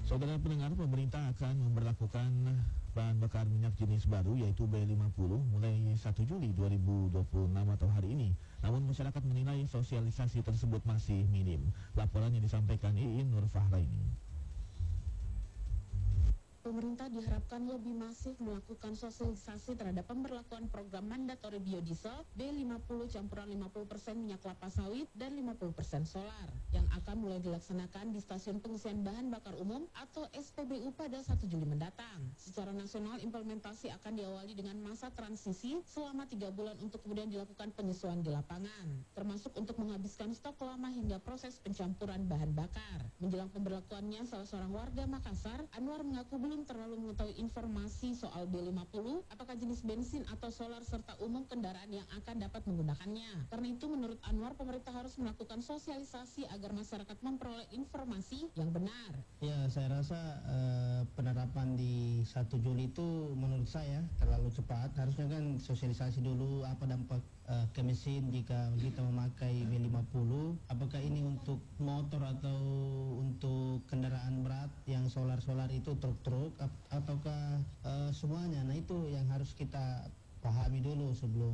Saudara pendengar, pemerintah akan memberlakukan bahan bakar minyak jenis baru yaitu B50 mulai 1 Juli 2026 atau hari ini. Namun masyarakat menilai sosialisasi tersebut masih minim. Laporannya disampaikan Iin Nur Fahraini. Pemerintah diharapkan lebih masif melakukan sosialisasi terhadap pemberlakuan program mandatori biodiesel B50 campuran 50% minyak kelapa sawit dan 50% solar yang akan mulai dilaksanakan di stasiun pengisian bahan bakar umum atau SPBU pada 1 Juli mendatang. Secara nasional, implementasi akan diawali dengan masa transisi selama 3 bulan untuk kemudian dilakukan penyesuaian di lapangan, termasuk untuk menghabiskan stok lama hingga proses pencampuran bahan bakar. Menjelang pemberlakuannya, salah seorang warga Makassar, Anwar, mengaku belum terlalu mengetahui informasi soal B50, apakah jenis bensin atau solar serta umum kendaraan yang akan dapat menggunakannya. Karena itu menurut Anwar, pemerintah harus melakukan sosialisasi agar masyarakat memperoleh informasi yang benar. Ya, saya rasa penerapan di 1 Juli itu menurut saya terlalu cepat. Harusnya kan sosialisasi dulu apa dampak ke mesin jika kita memakai B50. Apakah ini untuk motor atau untuk kendaraan berat yang solar-solar itu truk-truk ataukah semuanya. Nah, itu yang harus kita pahami dulu sebelum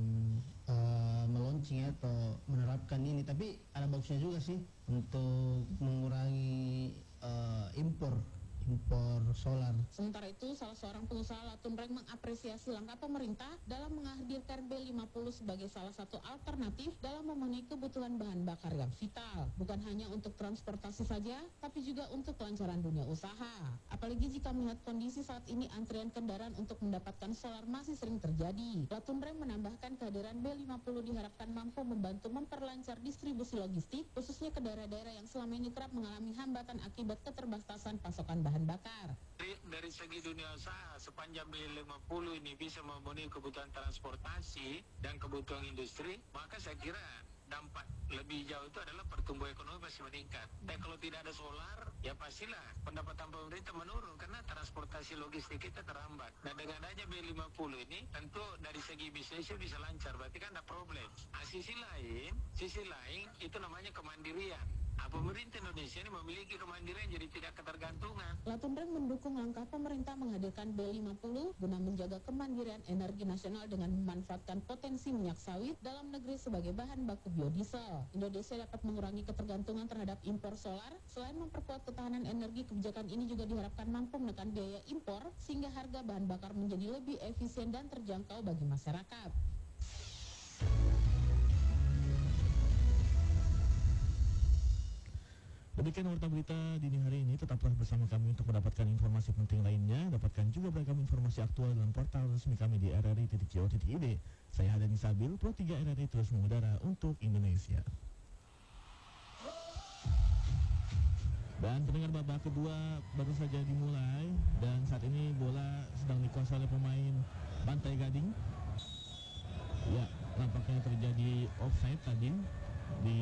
meluncing atau menerapkan ini. Tapi ada bagusnya juga sih untuk mengurangi impor solar. Sementara itu, salah seorang pengusaha Latunreng mengapresiasi langkah pemerintah dalam menghadirkan B50 sebagai salah satu alternatif dalam memenuhi kebutuhan bahan bakar yang vital. Bukan hanya untuk transportasi saja, tapi juga untuk kelancaran dunia usaha. Apalagi jika melihat kondisi saat ini antrian kendaraan untuk mendapatkan solar masih sering terjadi. Latunreng menambahkan kehadiran B50 diharapkan mampu membantu memperlancar distribusi logistik, khususnya ke daerah-daerah yang selama ini kerap mengalami hambatan akibat keterbatasan pasokan bahan bakar. Dari segi dunia usaha, sepanjang B50 ini bisa memenuhi kebutuhan transportasi dan kebutuhan industri, maka saya kira dampak lebih jauh itu adalah pertumbuhan ekonomi masih meningkat. Dan kalau tidak ada solar, ya pastilah pendapatan pemerintah menurun karena transportasi logistik kita terhambat. Nah, dengan adanya B50 ini, tentu dari segi bisnisnya bisa lancar, berarti kan ada problem. Nah, sisi lain itu namanya kemandirian. Pemerintah Indonesia ini memiliki kemandirian jadi tidak ketergantungan. Latunreng mendukung langkah pemerintah menghadirkan B50 guna menjaga kemandirian energi nasional dengan memanfaatkan potensi minyak sawit dalam negeri sebagai bahan baku biodiesel. Indonesia dapat mengurangi ketergantungan terhadap impor solar. Selain memperkuat ketahanan energi, kebijakan ini juga diharapkan mampu menekan biaya impor sehingga harga bahan bakar menjadi lebih efisien dan terjangkau bagi masyarakat. Demikian warta berita dini hari ini. Tetaplah bersama kami untuk mendapatkan informasi penting lainnya. Dapatkan juga beragam informasi aktual dalam portal resmi kami di rri.co.id. Saya Hadani Sabil, Pro 3 RRI terus mengudara untuk Indonesia. Dan pendengar, babak kedua baru saja dimulai dan saat ini bola sedang dikuasai oleh pemain Pantai Gading. Ya, nampaknya terjadi offside tadi di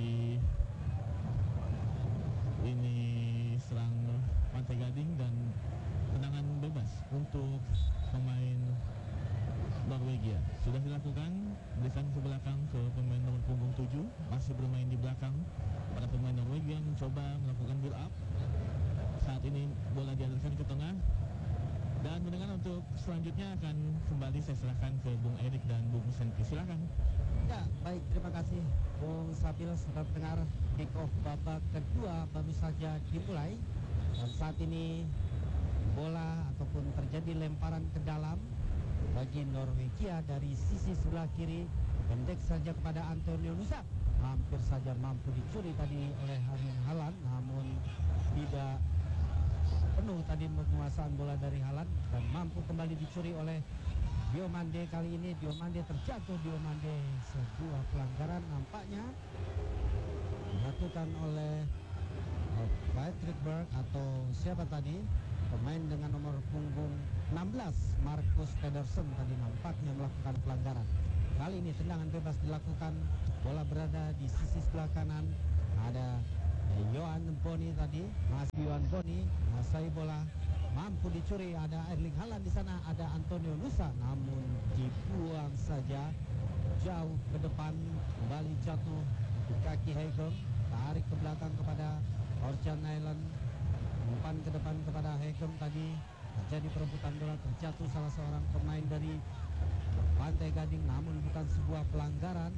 ini serang Pantai Gading dan tendangan bebas untuk pemain Norwegia. Sudah dilakukan, berikan ke belakang ke pemain nomor punggung 7, masih bermain di belakang. Para pemain Norwegia mencoba melakukan build up. Saat ini bola dialirkan ke tengah. Dan mendengar untuk selanjutnya akan kembali saya serahkan ke Bung Erik dan Bung Senti. Silakan. Ya, baik, terima kasih Bung Sabil. Saudara pendengar, kick off babak kedua baru saja dimulai. Dan saat ini bola ataupun terjadi lemparan ke dalam bagi Norwegia dari sisi sebelah kiri. Pendek saja kepada Antonio Nusa. Hampir saja mampu dicuri tadi oleh Erling Haaland, namun tidak penuh tadi penguasaan bola dari Haaland dan mampu kembali dicuri oleh Diomande. Kali ini Diomande terjatuh. Diomande, sebuah pelanggaran nampaknya dilakukan oleh Patrick Berg atau siapa tadi, pemain dengan nomor punggung 16 Marcus Pedersen tadi nampaknya melakukan pelanggaran. Kali ini tendangan bebas dilakukan, bola berada di sisi sebelah kanan. Ada Yohan Boni tadi, masih Yohan Boni menguasai bola, mampu dicuri. Ada Erling Haaland di sana, ada Antonio Nusa, namun dibuang saja jauh ke depan. Kembali jatuh di kaki Hegel, tarik ke belakang kepada Orjan Island, umpan ke depan kepada Hegem tadi. Terjadi perebutan bola, terjatuh salah seorang pemain dari Pantai Gading, namun bukan sebuah pelanggaran.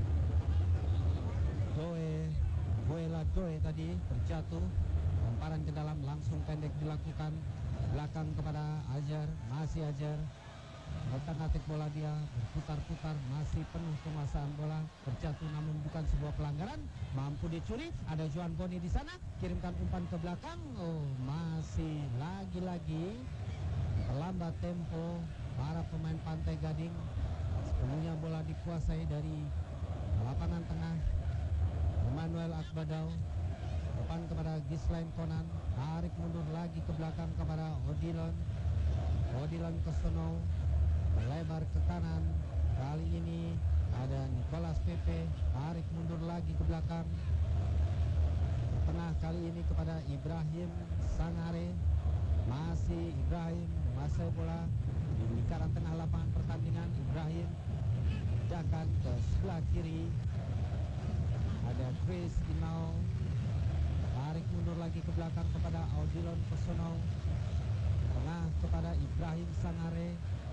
Boela Doe tadi terjatuh, lemparan ke dalam langsung pendek dilakukan, belakang kepada Ajar, masih Ajar, otak-atik bola dia berputar-putar, masih penuh penguasaan bola, terjatuh namun bukan sebuah pelanggaran, mampu dicuri, ada Juan Boni di sana, kirimkan umpan ke belakang, masih lagi-lagi terlambat tempo para pemain Pantai Gading, sepenuhnya bola dikuasai dari lapangan tengah. Emmanuel Akbadau, depan kepada Gislain Konan, tarik mundur lagi ke belakang kepada Odilon Kosono, melebar ke kanan, kali ini ada Nicolas Pepe, tarik mundur lagi ke belakang, tengah kali ini kepada Ibrahim Sangare, masih Ibrahim menguasai bola di lingkaran tengah lapangan pertandingan. Ibrahim pindahkan ke sebelah kiri, ada Chris Inau, tarik mundur lagi ke belakang kepada Odilon Kosono, tengah kepada Ibrahim Sangare,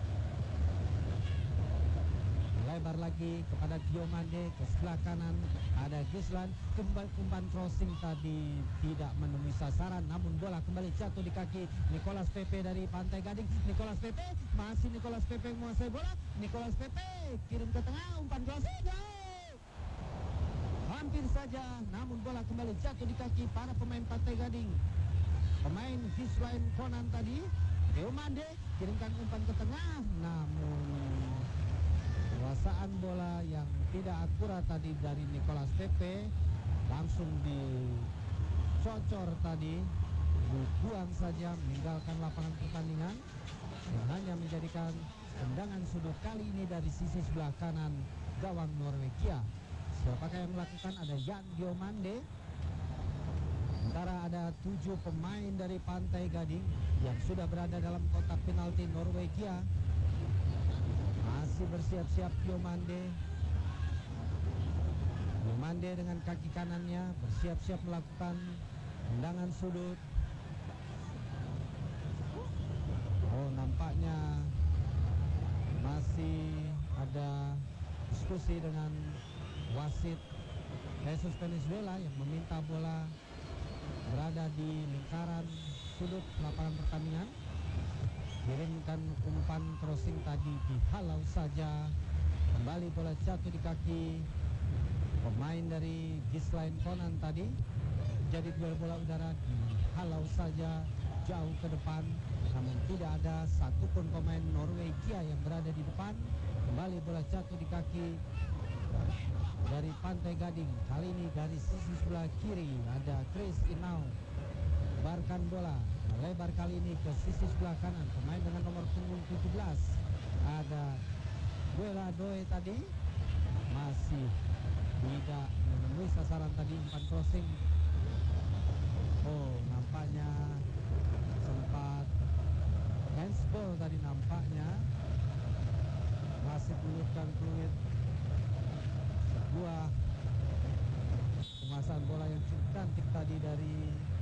lebar lagi kepada Diomande, ke sebelah kanan ada Gislan, umpan crossing tadi tidak menemui sasaran, namun bola kembali jatuh di kaki Nicolas Pepe dari Pantai Gading. Nicolas Pepe, masih Nicolas Pepe menguasai bola, Nicolas Pepe kirim ke tengah, umpan crossing, hampir saja, namun bola kembali jatuh di kaki para pemain Pantai Gading. Pemain Gislain Konan tadi, Diomande kirimkan umpan ke tengah, namun penguasaan bola yang tidak akurat tadi dari Nicolas Pepe, langsung dicocor tadi, dibuang saja, meninggalkan lapangan pertandingan, yang hanya menjadikan tendangan sudut kali ini dari sisi sebelah kanan gawang Norwegia. Siapakah yang melakukan? Ada Jan Diomande. Sementara ada 7 pemain dari Pantai Gading yang sudah berada dalam kotak penalti Norwegia. Masih bersiap-siap Diomande dengan kaki kanannya bersiap-siap melakukan tendangan sudut. Nampaknya masih ada diskusi dengan wasit Jesus Venezuela yang meminta bola berada di lingkaran sudut lapangan pertandingan. Kirimkan umpan crossing tadi dihalau saja, kembali bola jatuh di kaki pemain dari Gislain Konan tadi. Jadi duel bola udara dihalau saja jauh ke depan, namun tidak ada satupun pemain Norwegia yang berada di depan. Kembali bola jatuh di kaki dari Pantai Gading. Kali ini dari sisi sebelah kiri ada Chris Inau, lebarkan bola, melebar kali ini ke sisi sebelah kanan. Pemain dengan nomor punggung 17 ada Boela Doe tadi, masih tidak menemui sasaran tadi, umpan crossing. Nampaknya sempat handsball tadi, nampaknya masih pelutkan peluit. Sebuah penguasaan bola yang cukup cantik tadi dari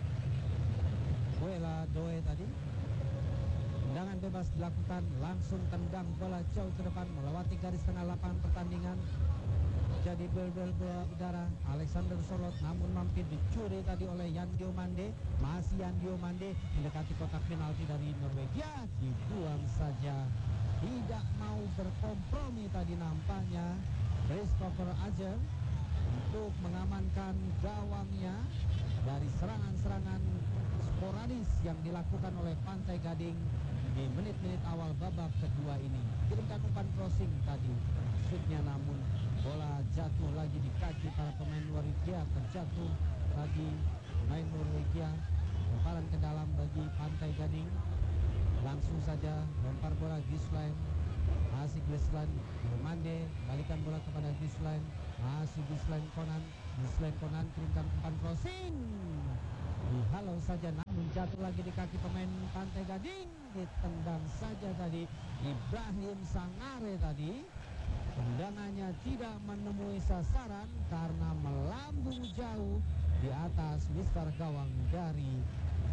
Boela Doe tadi. Tendangan bebas dilakukan, langsung tendang bola jauh ke depan melewati garis tengah lapangan pertandingan. Jadi duel-duel bola udara. Alexander Sorot namun mampir dicuri tadi oleh Jan Diomande. Masih Jan Diomande mendekati kotak penalti dari Norwegia, dibuang saja. Tidak mau berkompromi tadi nampaknya Christopher Ajer untuk mengamankan gawangnya dari serangan-serangan sporadis yang dilakukan oleh Pantai Gading di menit-menit awal babak kedua ini. Kirimkan umpan crossing tadi, shootnya namun bola jatuh lagi di kaki para pemain Norwegia. Terjatuh tadi pemain Norwegia, lemparan ke dalam bagi Pantai Gading. Langsung saja lempar bola Gislain, masih Gislain Diomande, balikan bola kepada Gislain, masih Gislain Konan. Gislain Konan kirimkan umpan crossing, dihalau saja namun jatuh lagi di kaki pemain Pantai Gading. Ditendang saja tadi Ibrahim Sangare tadi. Tendangannya tidak menemui sasaran karena melambung jauh di atas mister gawang dari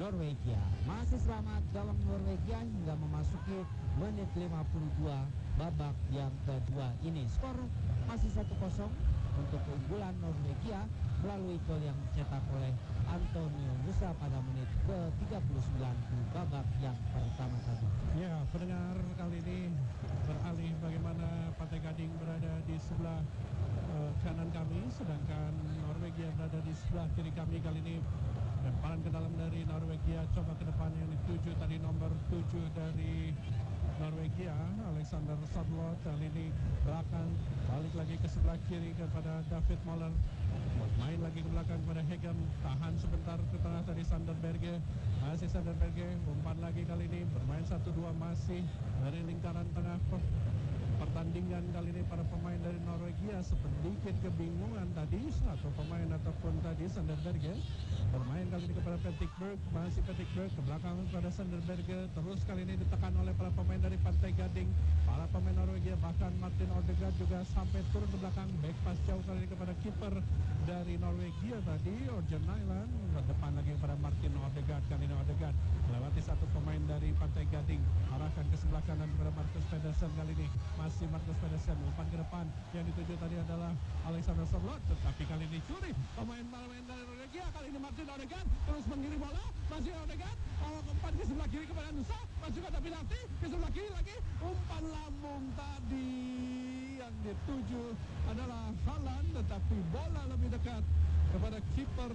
Norwegia. Masih selamat gawang Norwegia hingga memasuki menit 52 babak yang kedua ini. Skor masih 1-0 untuk keunggulan Norwegia melalui gol yang dicetak oleh Antonio Nusa pada menit ke-39 di babak yang pertama tadi. Ya, pendengar, kali ini beralih bagaimana Pantai Gading berada di sebelah kanan kami, sedangkan Norwegia berada di sebelah kiri kami. Kali ini lemparan ke dalam dari Norwegia, coba ke depan yang dituju tadi nomor 7 dari Norwegia, Alexander Sørloth. Kali ini belakang, balik lagi ke sebelah kiri kepada David Moller, main lagi ke belakang kepada Hegem, tahan sebentar ke tengah tadi Sanderberge, masih Sanderberge, umpan lagi kali ini, bermain 1-2 masih dari lingkaran tengah pertandingan. Kali ini para pemain dari Norwegia sedikit kebingungan tadi, satu pemain ataupun tadi Sanderberge bermain kali ini kepada Petikberg, masih Petikberg ke belakang kepada Sanderberge, terus kali ini ditekan oleh para pemain dari Pantai Gading, para pemain Norwegia, bahkan Martin Odegaard juga sampai turun ke belakang, back pass jauh kali ini kepada kiper dari Norwegia tadi, Orjan Nyland, ke depan lagi kepada Martin Odegaard. Kali ini Odegaard melewati satu pemain dari Pantai Gading, arahkan ke sebelah kanan kepada Marcus Pedersen. Kali ini masih Marcus Pedersen, umpan ke depan yang dituju tadi adalah Alexander Sørloth, tetapi kali ini curi pemain dari Norwegia. Kali ini Martin Odegaard terus mengirim bola, masih Odegaard, umpan ke sebelah kiri kepada Nusa, masuk ke penalti, ke sebelah kiri lagi, umpan lambung tadi yang dituju adalah Haaland, tetapi bola lebih dekat kepada kiper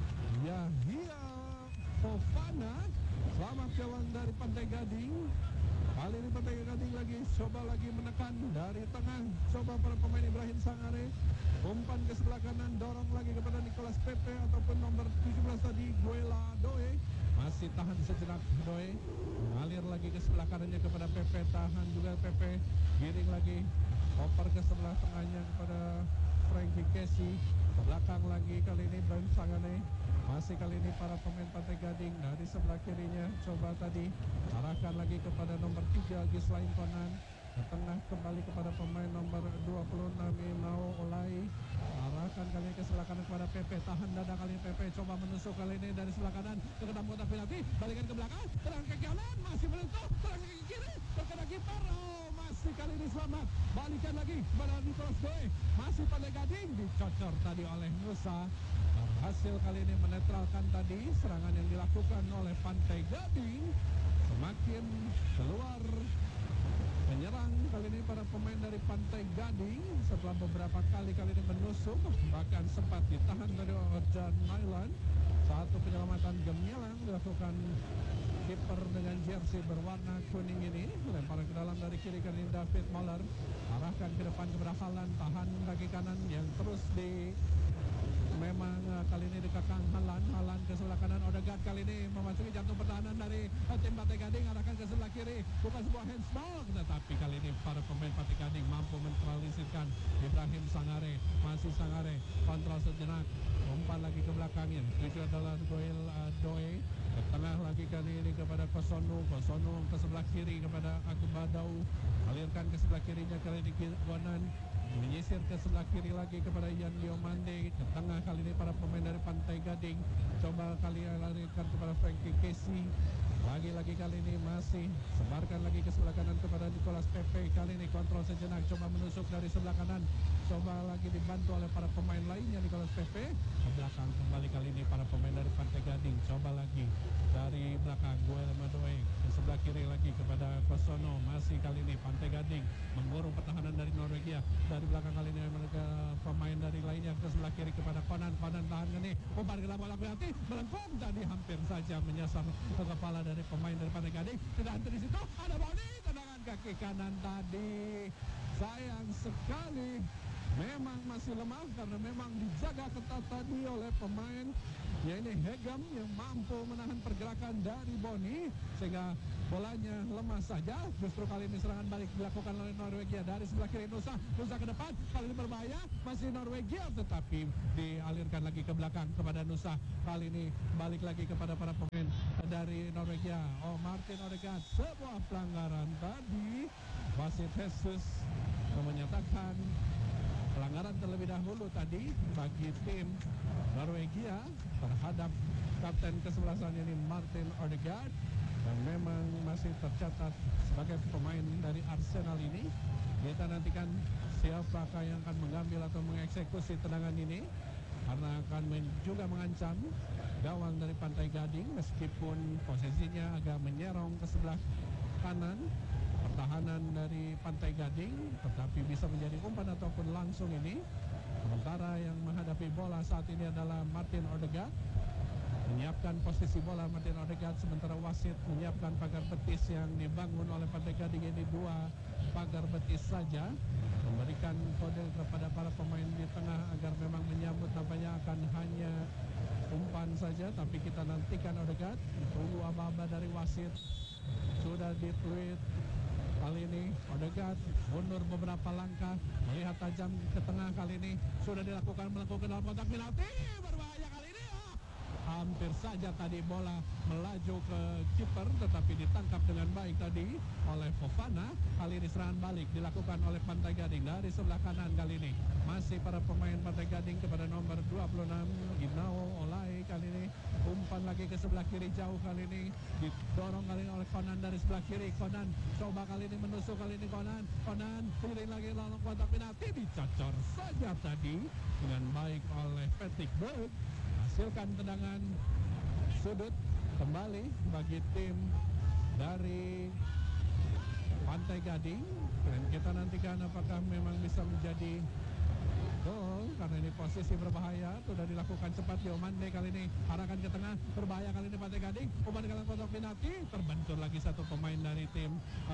Yahya Fofana. Selamat gawang dari Pantai Gading. Kali ini Pantai Gading lagi coba lagi menekan dari tengah, coba para pemain Ibrahim Sangare, umpan ke sebelah kanan, dorong lagi kepada Nicolas Pepe ataupun nomor 17 tadi Guela Doe, masih tahan sejenak Doe, mengalir lagi ke sebelah kanannya kepada Pepe, tahan juga Pepe, giring lagi, oper ke sebelah tengahnya kepada Frankie Kessie, ke belakang lagi kali ini Ibrahim Sangare. Masih kali ini para pemain Pantai Gading dari sebelah kirinya, coba tadi arahkan lagi kepada nomor 3 Gislain Konan, ke tengah kembali kepada pemain nomor 26 Inau Olai, arahkan kali ini ke sebelah kanan kepada Pepe, tahan dada kali ini Pepe, coba menusuk kali ini dari sebelah kanan ke dalam kotak penalti, balikan ke belakang, terang ke kanan, masih menentu, terang ke kiri, terkena kiper, masih kali ini selamat, balikan lagi kepada Nicolas Doe, masih Pantai Gading, dicocor tadi oleh Nusa, berhasil kali ini menetralkan tadi serangan yang dilakukan oleh Pantai Gading. Semakin keluar penyerang kali ini para pemain dari Pantai Gading setelah beberapa kali ini menusuk, bahkan sempat ditahan dari Orjan Nyland. Satu penyelamatan gemilang dilakukan kiper dengan jersey berwarna kuning ini, lemparan ke dalam dari kiri kali ini David Moller, arahkan ke depan kepada Haaland, tahan kaki kanan yang terus memang kali ini dikekang Haaland ke sebelah kanan. Odegaard kali ini memasuki jantung pertahanan dari tim Pantai Gading, arahkan ke sebelah kiri, bukan sebuah handsball, tetapi kali ini para pemain Pantai Gading mampu menetralisirkan Ibrahim Sangare. Masih Sangare, kontrol sejenak, umpan lagi ke belakangnya, itu adalah Goel Doe, ke tengah lagi kali ini kepada Kosono ke sebelah kiri kepada Akubadau, alirkan ke sebelah kirinya kali ini Gonan, menyisir ke sebelah kiri lagi kepada Yan Diomande, ke tengah kali ini para pemain dari Pantai Gading, coba kali larikan kepada Frankie Kessie, lagi kali ini masih sebarkan lagi ke sebelah kanan kepada Nicolas Pepe. Kali ini kontrol sejenak, coba menusuk dari sebelah kanan, coba lagi dibantu oleh para pemain lainnya Nicolas Pepe, ke belakang kembali kali ini para pemain dari Pantai Gading, coba lagi dari belakang Guel Madoe, ke sebelah kiri lagi kepada Kosono, masih kali ini Pantai Gading mengurung pertahanan dari Norwegia. Dari belakang kali ini mereka pemain dari lainnya ke sebelah kiri kepada Konan tahan ini, umpan ke dalam bola penalti, melengkung tadi hampir saja menyasar ke kepala dari pemain dari Pantai Gading. Dan di situ ada Boni, tendangan kaki kanan tadi, sayang sekali, memang masih lemah karena memang dijaga ketat tadi oleh pemain, yaitu Hegem yang mampu menahan pergerakan dari Boni sehingga bolanya lemah saja. Justru kali ini serangan balik dilakukan oleh Norwegia dari sebelah kiri. Nusa ke depan, kali ini berbahaya, masih Norwegia tetapi dialirkan lagi ke belakang kepada Nusa. Kali ini balik lagi kepada para pemain dari Norwegia. Martin Odegaard, sebuah pelanggaran tadi, wasit Jesus menyatakan pelanggaran terlebih dahulu tadi bagi tim Norwegia terhadap kapten kesebelasan ini Martin Odegaard, dan memang masih tercatat sebagai pemain dari Arsenal ini. Kita nantikan siapakah yang akan mengambil atau mengeksekusi tendangan ini, karena akan juga mengancam gawang dari Pantai Gading, meskipun posisinya agak menyerong ke sebelah kanan pertahanan dari Pantai Gading, tetapi bisa menjadi umpan ataupun langsung ini. Sementara yang menghadapi bola saat ini adalah Martin Odegaard, menyiapkan posisi bola Martin Odegaard, sementara wasit menyiapkan pagar betis yang dibangun oleh Pantai Gading ini 2 pagar betis saja, memberikan kode kepada para pemain di tengah agar memang menyambut nampaknya akan hanya umpan saja, tapi kita nantikan Odegaard, tunggu aba-aba dari wasit. Sudah ditweet kali ini Odegaard mundur beberapa langkah, melihat tajam ke tengah kali ini, sudah melakukan dalam kotak penalti, berbahaya kali ini. Hampir saja tadi bola melaju ke kiper, tetapi ditangkap dengan baik tadi oleh Fofana. Kali ini serangan balik dilakukan oleh Pantai Gading dari sebelah kanan kali ini. Masih para pemain Pantai Gading kepada nomor 26 Inao Olai kali ini. Umpan lagi ke sebelah kiri jauh kali ini. Didorong kali ini oleh Conan dari sebelah kiri. Conan coba kali ini menusuk kali ini Conan pilih lagi lalu kotak penalti, dicocor saja tadi dengan baik oleh Patrick Berg. Hasilkan tendangan sudut kembali bagi tim dari Pantai Gading, dan kita nantikan apakah memang bisa menjadi gol, karena ini posisi berbahaya. Sudah dilakukan cepat Diomande kali ini, arahkan ke tengah, berbahaya kali ini Pantai Gading, umpan ke dalam kotak penalti, terbentur lagi satu pemain dari tim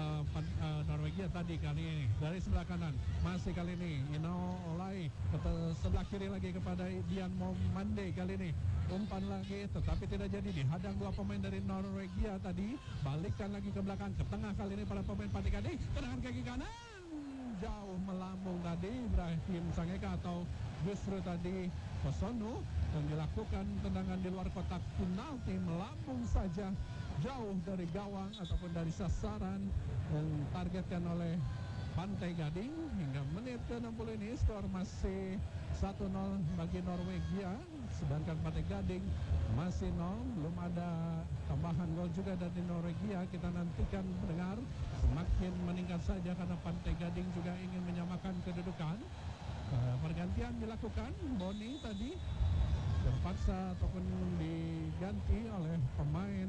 Norwegia tadi kali ini dari sebelah kanan. Masih kali ini Inao Olai ke sebelah kiri lagi kepada Dian Momande kali ini, umpan lagi tetapi tidak jadi, dihadang 2 pemain dari Norwegia tadi. Balikkan lagi ke belakang, ke tengah kali ini para pemain Pantai Gading, tendangan kaki kanan jauh melambung tadi Ibrahim Sangeka atau justru tadi Kosono, yang dilakukan tendangan di luar kotak penalti, melambung saja jauh dari gawang ataupun dari sasaran yang targetkan oleh Pantai Gading. Hingga menit ke-60 ini skor masih 1-0 bagi Norwegia, sedangkan Pantai Gading masih 0, belum ada tambahan gol juga dari Norwegia. Kita nantikan mendengar semakin meningkat saja karena Pantai Gading juga ingin menyamakan kedudukan. Pergantian dilakukan, Boni tadi terpaksa ataupun diganti oleh pemain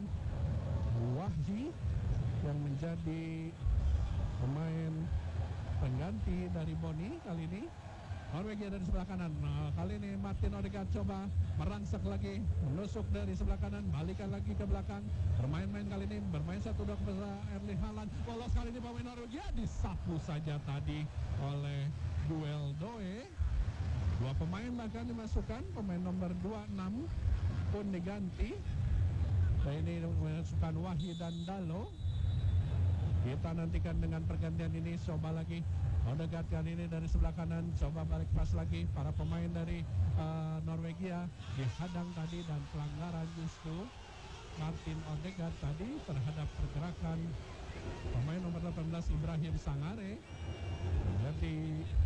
Wahyi yang menjadi pemain pengganti dari Boni kali ini. Norwegia dari sebelah kanan. Kali ini Martin Odegaard coba merangsek lagi, menusuk dari sebelah kanan, balikan lagi ke belakang, bermain-main kali ini, bermain 1-2 kepada Erling Haaland. Lolos kali ini pemain Norwegia, disapu saja tadi oleh Duel Doe. 2 pemain bahkan dimasukkan, pemain nomor 26 pun diganti. Dan ini dimasukkan Wahyi dan Dalo. Kita nantikan dengan pergantian ini, coba lagi Odegaard kali ini dari sebelah kanan, coba balik pas lagi. Para pemain dari Norwegia dihadang tadi, dan pelanggaran justru Martin Odegaard tadi terhadap pergerakan pemain nomor 18 Ibrahim Sangare. Jadi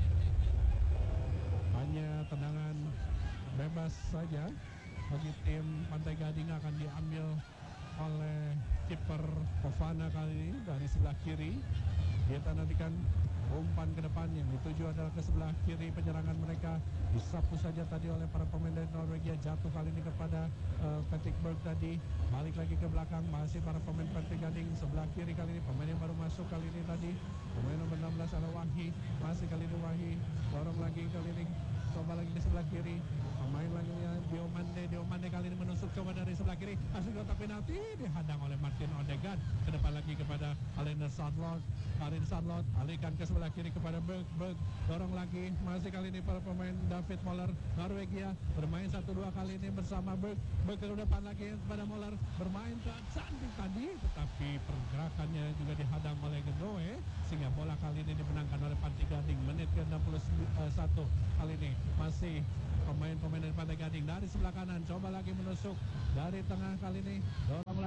hanya tendangan bebas saja bagi tim Pantai Gading akan diambil oleh kiper Fofana kali ini dari sebelah kiri. Kita nantikan umpan ke depan yang dituju adalah ke sebelah kiri penyerangan mereka, disapu saja tadi oleh para pemain dari Norwegia, jatuh kali ini kepada Patrick Berg tadi, balik lagi ke belakang, masih para pemain Pantai Gading sebelah kiri kali ini, pemain yang baru masuk kali ini tadi, pemain nomor 16 adalah Wahyi, masih kali ini Wahyi, dorong lagi kali ini, coba lagi di sebelah kiri, pemain lagi Diomande kali ini menusuk coba dari sebelah kiri, hasil kotak penalti dihadang oleh Martin Odegaard, ke depan lagi kepada Alexander Sandlot, alihkan ke sebelah kiri kepada Berg, dorong lagi, masih kali ini para pemain David Moller Norwegia bermain 1-2 kali ini bersama Berg ke depan lagi kepada Moller, bermain cantik tadi, tetapi pergerakannya juga dihadang oleh Gedoe, sehingga bola kali ini dimenangkan oleh Pantai Gading. Menit ke-61 kali ini masih pemain-pemain dari Pantai Gading dari sebelah kanan, coba lagi menusuk dari tengah kali ini, dorong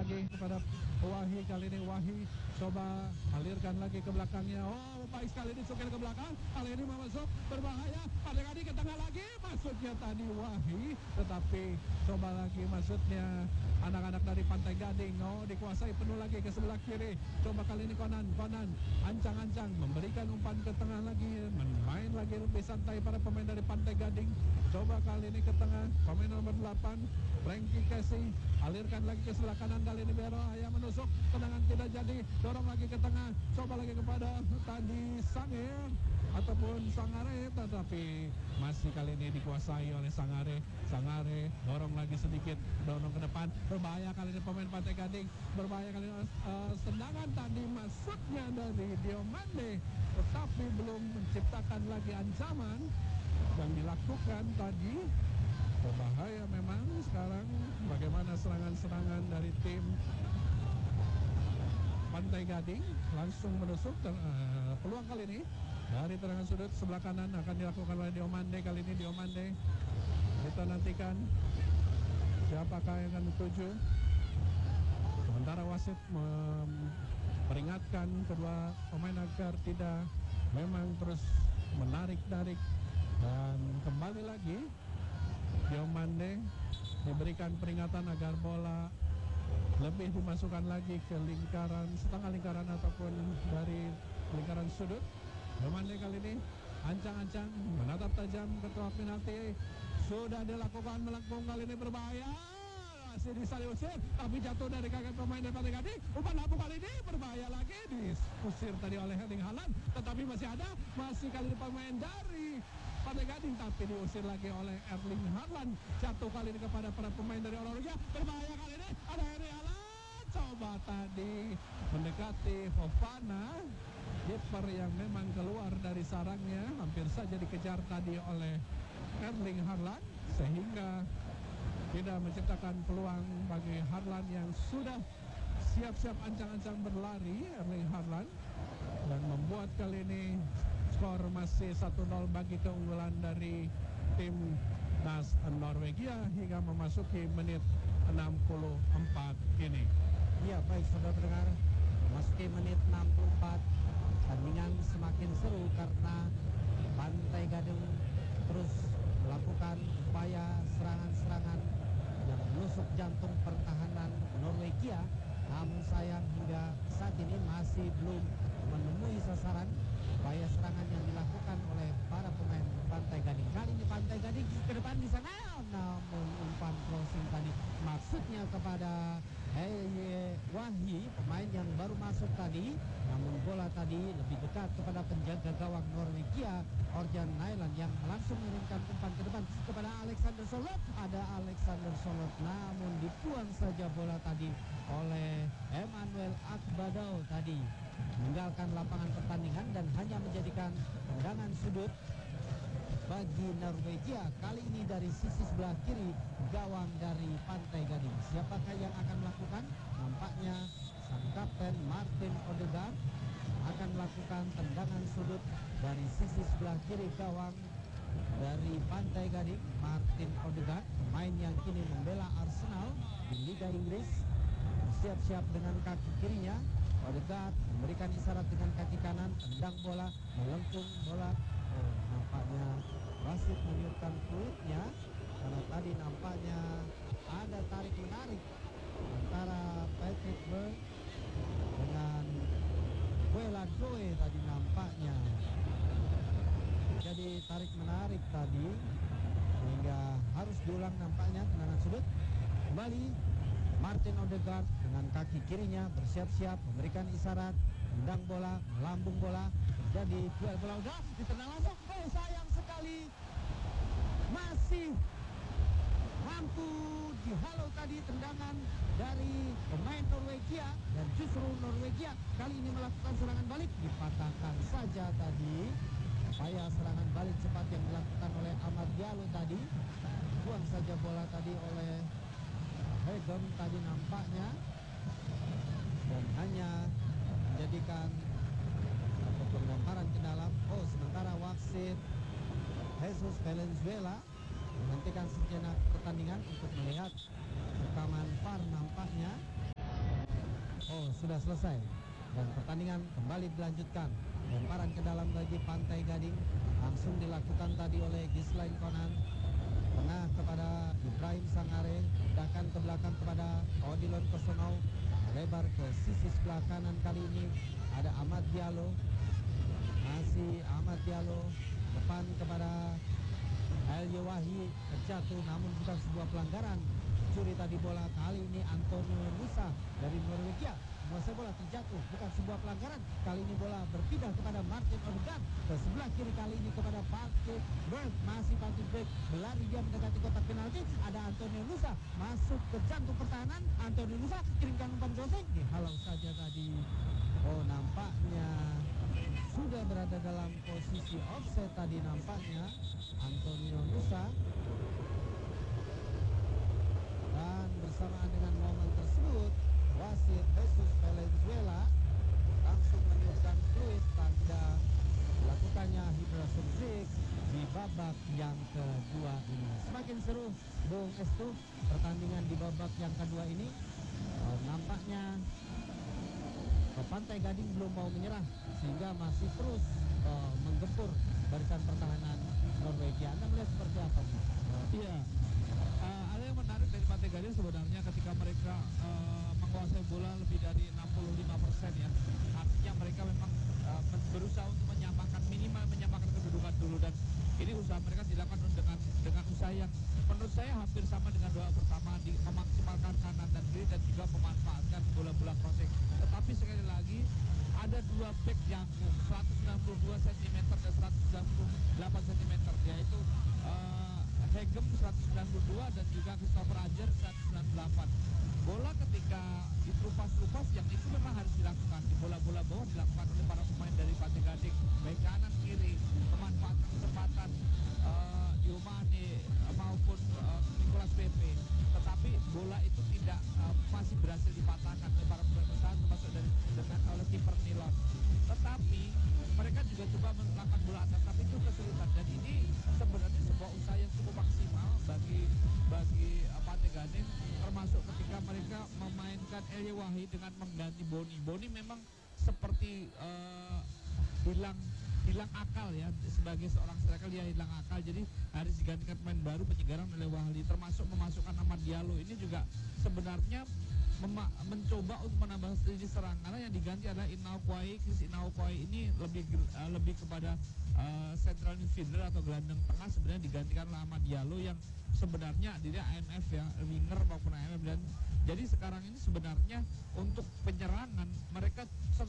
lagi kepada Wahyu. Kali ini Wahyu coba alirkan lagi ke belakangnya. Oh, baik sekali disukir ke belakang. Kali ini masuk berbahaya. Pada kali ke tengah lagi. Masuknya tadi Wahyu, tetapi coba lagi masuknya anak-anak dari Pantai Gading. Oh, dikuasai penuh lagi ke sebelah kiri. Coba kali ini Konan ancang-ancang memberikan umpan ke tengah lagi. Main lagi lebih santai para pemain dari Pantai Gading. Coba kali ini ke tengah pemain nomor 8 Frankie Casey, alirkan lagi ke sebelah kanan. Kali ini Berohaya menusuk, tendangan tidak jadi, dorong lagi ke tengah, coba lagi kepada tadi Sangir ataupun Sangare, tetapi masih kali ini dikuasai oleh Sangare. Dorong lagi sedikit, dorong ke depan, berbahaya kali ini pemain Pantai Gading, berbahaya kali ini tendangan tadi masuknya dari Diomande, tetapi belum menciptakan lagi ancaman yang dilakukan tadi. Berbahaya memang sekarang bagaimana serangan-serangan dari tim Pantai Gading, langsung menusuk peluang kali ini dari tendangan sudut sebelah kanan akan dilakukan oleh Diomande. Kali ini Diomande, kita nantikan siapakah yang akan dituju. Sementara wasit memperingatkan kedua pemain agar tidak memang terus menarik-narik, dan kembali lagi Diomande diberikan peringatan agar bola lebih dimasukkan lagi ke lingkaran, setengah lingkaran ataupun dari lingkaran sudut. Diomande kali ini ancang-ancang menatap tajam ke kotak penalti. Sudah dilakukan melengkung, kali ini berbahaya. Masih diusir, tapi jatuh dari kaki pemain dari Pantai Gading. Umpan lampu kali ini berbahaya lagi, diusir tadi oleh Erling Haaland, tetapi masih kali ini pemain dari Pantai Gading, tapi diusir lagi oleh Erling Haaland. Jatuh kali ini kepada para pemain dari Olahraga. Berbahaya kali ini, ada Erling Haaland. Coba tadi mendekati Fofana, kiper yang memang keluar dari sarangnya, hampir saja dikejar tadi oleh Erling Haaland, sehingga tidak menciptakan peluang bagi Haaland yang sudah siap-siap ancang-ancang berlari. Erling Haaland, dan membuat kali ini skor masih 1-0 bagi keunggulan dari tim NAS Norwegia hingga memasuki menit 64 ini. Ya, baik saudara pendengar, memasuki menit 64, tandingan semakin seru karena Pantai Gading terus melakukan upaya serangan-serangan yang menusuk jantung pertahanan Norwegia. Namun sayang hingga saat ini masih belum menemui sasaran upaya serangan yang dilakukan oleh para pemain Pantai Gading. Kali ini Pantai Gading ke depan di sana, namun umpan crossing tadi maksudnya kepada Wahyu, pemain yang baru masuk tadi, namun bola tadi lebih dekat kepada penjaga gawang Norwegia Orjan Nyland yang langsung mengirimkan umpan ke depan kepada Alexander Solot. Ada Alexander Solot, namun dibuang saja bola tadi oleh Emmanuel Akbadau tadi, meninggalkan lapangan pertandingan dan hanya menjadikan tendangan sudut bagi Norwegia. Kali ini dari sisi sebelah kiri gawang dari Pantai Gading. Siapakah yang akan melakukan? Nampaknya sang kapten Martin Odegaard akan melakukan tendangan sudut dari sisi sebelah kiri gawang dari Pantai Gading. Martin Odegaard, pemain yang kini membela Arsenal di Liga Inggris, siap-siap dengan kaki kirinya. Odegaard memberikan isyarat dengan kaki kanan, tendang bola, melengkung bola. Nampaknya wasit meniupkan peluitnya karena tadi nampaknya ada tarik menarik antara Patrick Berg dengan Bella Doe tadi nampaknya. Jadi tarik menarik tadi sehingga harus diulang nampaknya tendangan sudut. Kembali Martin Odegaard dengan kaki kirinya bersiap-siap memberikan isyarat, tendang bola, melambung bola, jadi duel bola udah ditendang langsung. Oh, sayang sekali masih mampu dihalau tadi tendangan dari pemain Norwegia, dan justru Norwegia kali ini melakukan serangan balik, dipatahkan saja tadi upaya serangan balik cepat yang dilakukan oleh Ahmad Diallo tadi. Buang saja bola tadi oleh Hegem tadi nampaknya, dan hanya menjadikan ataupun lemparan ke dalam. Oh, sementara wasit Jesus Valenzuela menghentikan sejenak pertandingan untuk melihat rekaman VAR nampaknya. sudah selesai dan pertandingan kembali dilanjutkan. Lemparan ke dalam bagi Pantai Gading langsung dilakukan tadi oleh Gislain Konan. Tengah kepada Ibrahim Sangare, pindahkan ke belakang kepada Odilon Kosonou, lebar ke sisi sebelah kanan. Kali ini ada Ahmad Diallo, masih Ahmad Diallo, depan kepada Elio Wahid, terjatuh namun bukan sebuah pelanggaran. Curi tadi bola, kali ini Antonio Nusa dari Norwegia menguasai bola, terjatuh, bukan sebuah pelanggaran. Kali ini bola berpindah kepada Martin Odegaard ke sebelah kiri, kali ini kepada Patrick Berg, masih Patrick Berg berlari, dia mendekati kotak penalti. Ada Antonio Nusa masuk ke jantung pertahanan. Antonio Nusa kirimkan umpan crossing, dihalau saja tadi. Oh, nampaknya sudah berada dalam posisi offset tadi nampaknya Antonio Nusa. Dan bersamaan dengan momen tersebut, wasit Jesus Valenzuela langsung meniupkan fluid tanda dilakukannya hydrocephalus di babak yang kedua ini. Semakin seru, Bung Estu, pertandingan di babak yang kedua ini. Nampaknya Pantai Gading belum mau menyerah sehingga masih terus menggempur barisan pertahanan Norwegia. Anda melihat seperti apa? Iya, ada yang menarik dari Pantai Gading sebenarnya ketika mereka menguasai bola lebih dari 65% ya. Artinya mereka memang berusaha untuk minimal menyamakan kedudukan dulu, dan ini usaha mereka dilakukan dengan usaha yang menurut saya hampir sama dengan doa pertama, di memaksimalkan kanan dan kiri dan juga memanfaatkan bola-bola crossing. Tetapi sekali lagi ada dua back yang 192 cm dan 198 cm, yaitu Hegem 192 dan juga Christopher Ajer 198. Bola ketika ditelupas-lupas yang itu memang harus dilakukan. Di bola-bola bawah dilakukan oleh para pemain dari Pantai Gading, baik kanan kiri, memanfaatkan kesempatan Diomane maupun Nicolas Pepe. Tetapi bola itu tidak masih berhasil dipatahkan oleh para pemain bertahan, termasuk oleh kiper Nilon. Tetapi mereka juga coba melakukan bola atas, tapi itu kesulitan. Dan ini sebenarnya sebuah usaha yang cukup maksimal bagi Pantai Gading, termasuk ketika mereka memainkan Elio Wahid dengan mengganti Boni. Boni memang seperti hilang akal ya, sebagai seorang striker dia hilang akal, jadi harus digantikan pemain baru penyegaran oleh Wahli, termasuk memasukkan Ahmad Diallo. Ini juga sebenarnya mencoba untuk menambah strategi serang, karena yang diganti adalah Inau Kwai ini lebih kepada central midfielder atau gelandang tengah, sebenarnya digantikan oleh Ahmad Diallo yang sebenarnya dia AMF ya, winger maupun AMF. Dan jadi sekarang ini sebenarnya untuk penyerangan mereka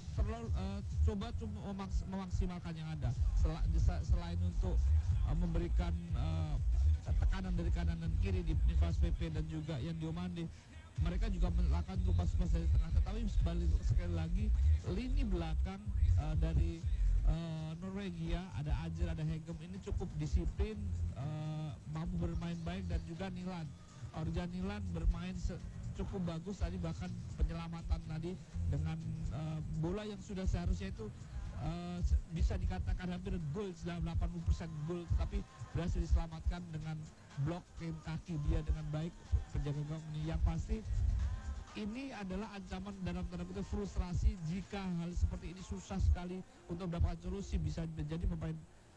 coba memaksimalkan yang ada, selain untuk memberikan tekanan dari kanan dan kiri di Nicolas Pepe dan juga yang Diomande. Mereka juga melakukan lupas-lupas dari tengah, tetapi sekali lagi lini belakang dari Norwegia, ada Ajer, ada Hegem, ini cukup disiplin, mampu bermain baik, dan juga Orjan Nilan bermain cukup bagus tadi, bahkan penyelamatan tadi dengan bola yang sudah seharusnya itu bisa dikatakan hampir gol, 80% gol, tapi berhasil diselamatkan dengan blok kaki dia dengan baik penjaga gawang ini. Yang pasti ini adalah ancaman dalam tanda kutip frustrasi jika hal seperti ini susah sekali untuk mendapatkan solusi, bisa menjadi pemain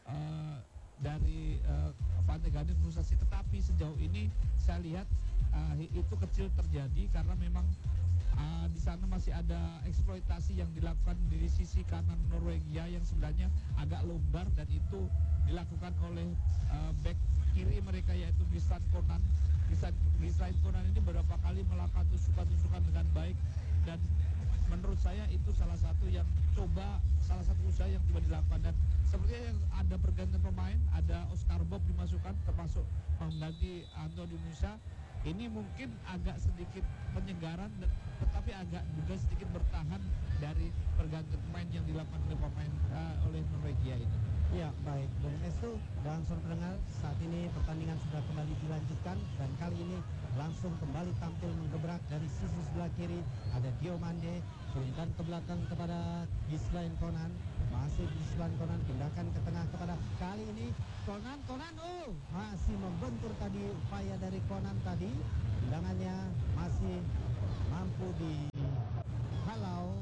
dari Pantai Gading frustrasi. Tetapi sejauh ini saya lihat itu kecil terjadi karena memang di sana masih ada eksploitasi yang dilakukan di sisi kanan Norwegia yang sebenarnya agak longgar, dan itu dilakukan oleh back kiri mereka yaitu Gislain Konan. Gislain Konan ini beberapa kali melakukan tusukan dengan baik, dan menurut saya itu salah satu usaha yang coba dilakukan. Dan sepertinya yang ada pergantian pemain, ada Oscar Bob dimasukkan termasuk mengganti Antonio Nusa. Ini mungkin agak sedikit penyegaran, tetapi agak juga sedikit bertahan dari pergantian pemain yang dilakukan oleh Norwegia ini. Ya, baik Bung Estu dan saudara pendengar, saat ini pertandingan sudah kembali dilanjutkan, dan kali ini langsung kembali tampil menggebrak dari sisi sebelah kiri. Ada Diomande, turunkan ke belakang kepada Gislain Konan, masih Gislain Konan, pindahkan ke tengah kepada kali ini Konan, masih membentur tadi upaya dari Konan tadi, tendangannya masih mampu dihalau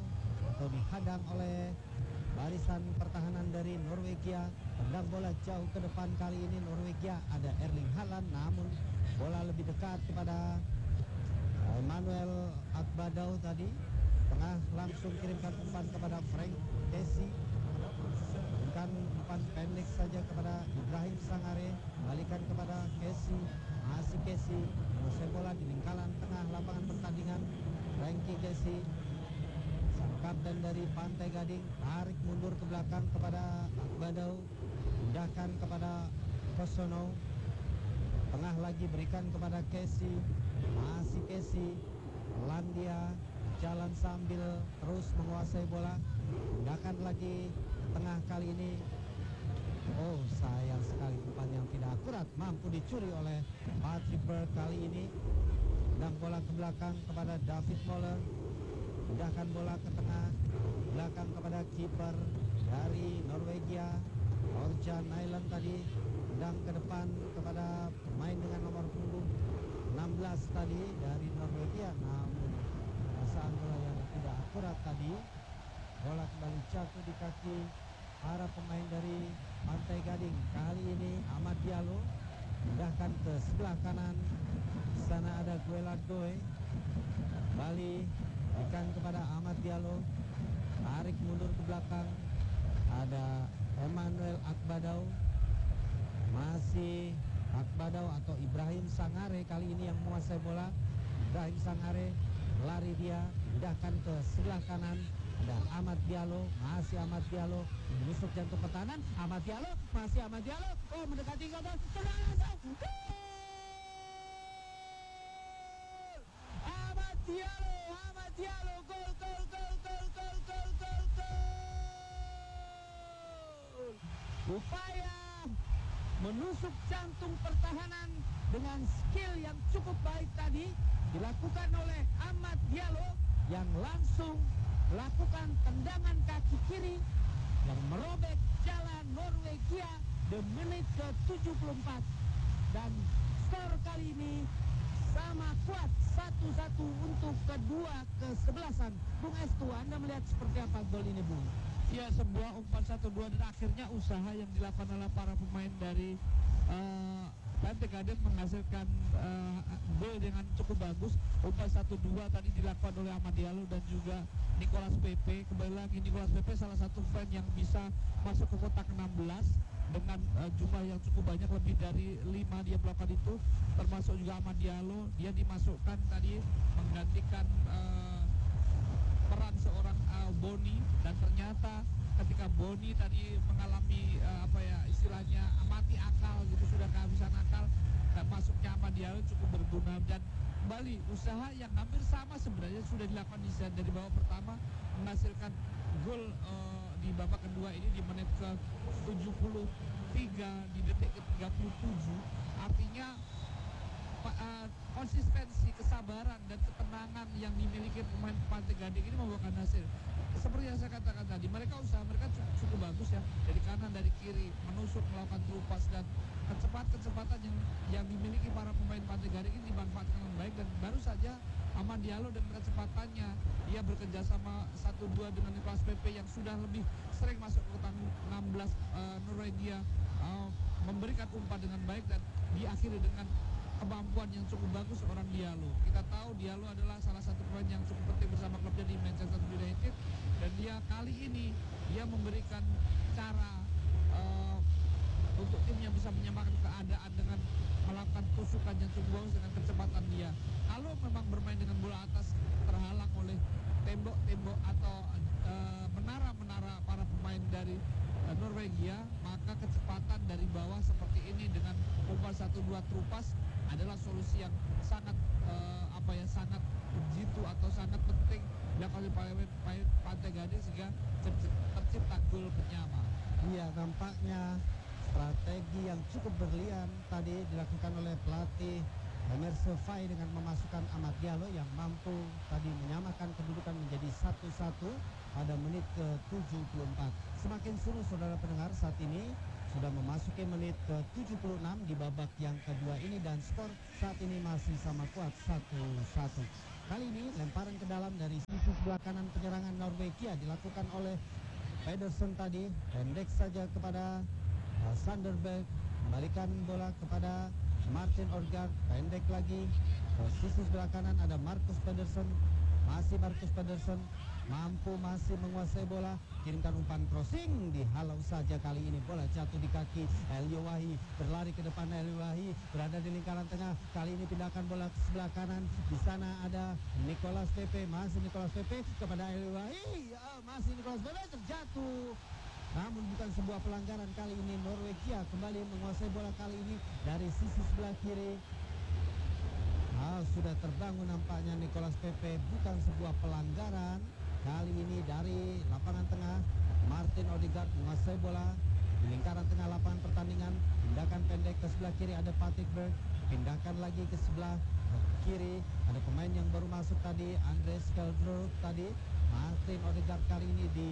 dihadang oleh barisan pertahanan dari Norwegia. Tendang bola jauh ke depan kali ini Norwegia, ada Erling Haaland, namun bola lebih dekat kepada Emmanuel Akbadau tadi. Tengah langsung kirimkan umpan kepada Frank Kessie. Bukan umpan pendek saja kepada Ibrahim Sangare, balikan kepada Kessie. Masih Kessie, menguasai bola di lingkaran tengah lapangan pertandingan. Frankie Kessie, sang kapten dari Pantai Gading, tarik mundur ke belakang kepada Akbadau, pindahkan kepada Kosono. Tengah lagi berikan kepada Kessie. Masih Kessie, Landia jalan sambil terus menguasai bola. Pindahkan lagi tengah kali ini. Oh, sayang sekali umpan yang tidak akurat, mampu dicuri oleh Patrick Berg kali ini. Tendang bola ke belakang kepada David Moller. Pindahkan bola ke tengah, belakang kepada kiper dari Norwegia, Orjan Nyland tadi. Tendang ke depan kepada pemain dengan nomor punggung 16 tadi dari Norwegia, namun pasaan bola yang tidak akurat tadi. Bola kembali jatuh di kaki para pemain dari Pantai Gading. Kali ini Ahmad Diallo pindahkan ke sebelah kanan. Di sana ada Guelad Doe. Bali berikan kepada Ahmad Diallo. Tarik mundur ke belakang. Ada Emmanuel Akbadau. Masih Akbadau atau Ibrahim Sangare kali ini yang menguasai bola. Ibrahim Sangare lari dia, pindahkan ke sebelah kanan. Ada Ahmad Diallo, masih Ahmad Diallo menusuk jantung pertahanan. Ahmad Diallo, masih Ahmad Diallo. Oh, mendekati gol. Ahmad Diallo, gol. Upaya menusuk jantung pertahanan dengan skill yang cukup baik tadi dilakukan oleh Ahmad Diallo yang langsung melakukan tendangan kaki kiri yang merobek jalan Norwegia di menit ke-74. Dan skor kali ini sama kuat 1-1 untuk kedua kesebelasan. Bung Estu, Anda melihat seperti apa gol ini, Bung? Ya, sebuah umpan 1-2 dan akhirnya usaha yang dilakukan oleh para pemain dari Pantai Gading menghasilkan gol dengan cukup bagus. Umpan 1-2 tadi dilakukan oleh Ahmad Diallo dan juga Nicolas Pepe. Kembali lagi Nicolas Pepe salah satu fan yang bisa masuk ke kotak 16 dengan jumlah yang cukup banyak, lebih dari 5 dia melakukan itu. Termasuk juga Ahmad Diallo, dia dimasukkan tadi menggantikan peran seorang Boni, dan ternyata ketika Boni tadi mengalami istilahnya mati akal gitu, sudah kehabisan akal, dan masuknya Ahmad Diallo cukup berguna. Dan kembali usaha yang hampir sama sebenarnya sudah dilakukan dari babak pertama, menghasilkan gol di babak kedua ini di menit ke-73 di detik ke-37. Artinya konsistensi, kesabaran dan ketenangan yang dimiliki pemain Pantai Gading ini membuahkan hasil. Seperti yang saya katakan tadi, usaha mereka cukup bagus ya, dari kanan dari kiri menusuk, melakukan terupas, dan kecepatan yang dimiliki para pemain Pantai Gading ini dimanfaatkan dengan baik. Dan baru saja Ahmad Diallo dan kecepatannya, ia bekerja sama 1-2 dengan Nicolas Pepe yang sudah lebih sering masuk ke kotak 16 Norwegia, memberikan umpan dengan baik dan diakhiri dengan kemampuan yang cukup bagus orang Diallo. Kita tahu Diallo adalah salah satu pemain yang cukup penting bersama klubnya di Manchester United, dan dia kali ini dia memberikan cara untuk timnya bisa menyamakan keadaan dengan melakukan tusukan yang cukup bagus dengan kecepatan dia. Kalau memang bermain dengan bola atas terhalang oleh tembok-tembok atau menara-menara para pemain dari Norwegia, maka kecepatan dari bawah seperti ini dengan umpan 1-2 terupas adalah solusi yang sangat sangat jitu atau sangat penting dilakukan oleh Pantai Gading sehingga tercipta gol penyama. Iya, nampaknya strategi yang cukup berlian tadi dilakukan oleh pelatih Emerse Faye dengan memasukkan Ahmad Diallo yang mampu tadi menyamakan kedudukan menjadi 1-1 pada menit ke-74. Semakin seru saudara pendengar, saat ini sudah memasuki menit ke-76 di babak yang kedua ini, dan skor saat ini masih sama kuat 1-1. Kali ini lemparan ke dalam dari sisi sebelah sebelah kanan penyerangan Norwegia dilakukan oleh Pedersen tadi, pendek saja kepada Sanderberg, kembalikan bola kepada Martin Odegaard, pendek lagi ke sisi sebelah kanan ada Marcus Pedersen, masih Marcus Pedersen mampu masih menguasai bola, kirimkan umpan crossing, dihalau saja kali ini, bola jatuh di kaki Elio Wahi, berlari ke depan Elio Wahi, berada di lingkaran tengah, kali ini pindahkan bola ke sebelah kanan, di sana ada Nicolas Pepe, masih Nicolas Pepe kepada Elio Wahi, masih Nicolas Pepe terjatuh. Namun bukan sebuah pelanggaran, kali ini Norwegia kembali menguasai bola kali ini dari sisi sebelah kiri. Sudah terbangun nampaknya Nicolas Pepe, bukan sebuah pelanggaran. Kali ini dari lapangan tengah Martin Odegaard menguasai bola di lingkaran tengah lapangan pertandingan. Tindakan pendek ke sebelah kiri ada Patrick Berg, pindahkan lagi ke sebelah kiri ada pemain yang baru masuk tadi, Andres Skeldrup tadi. Martin Odegaard kali ini di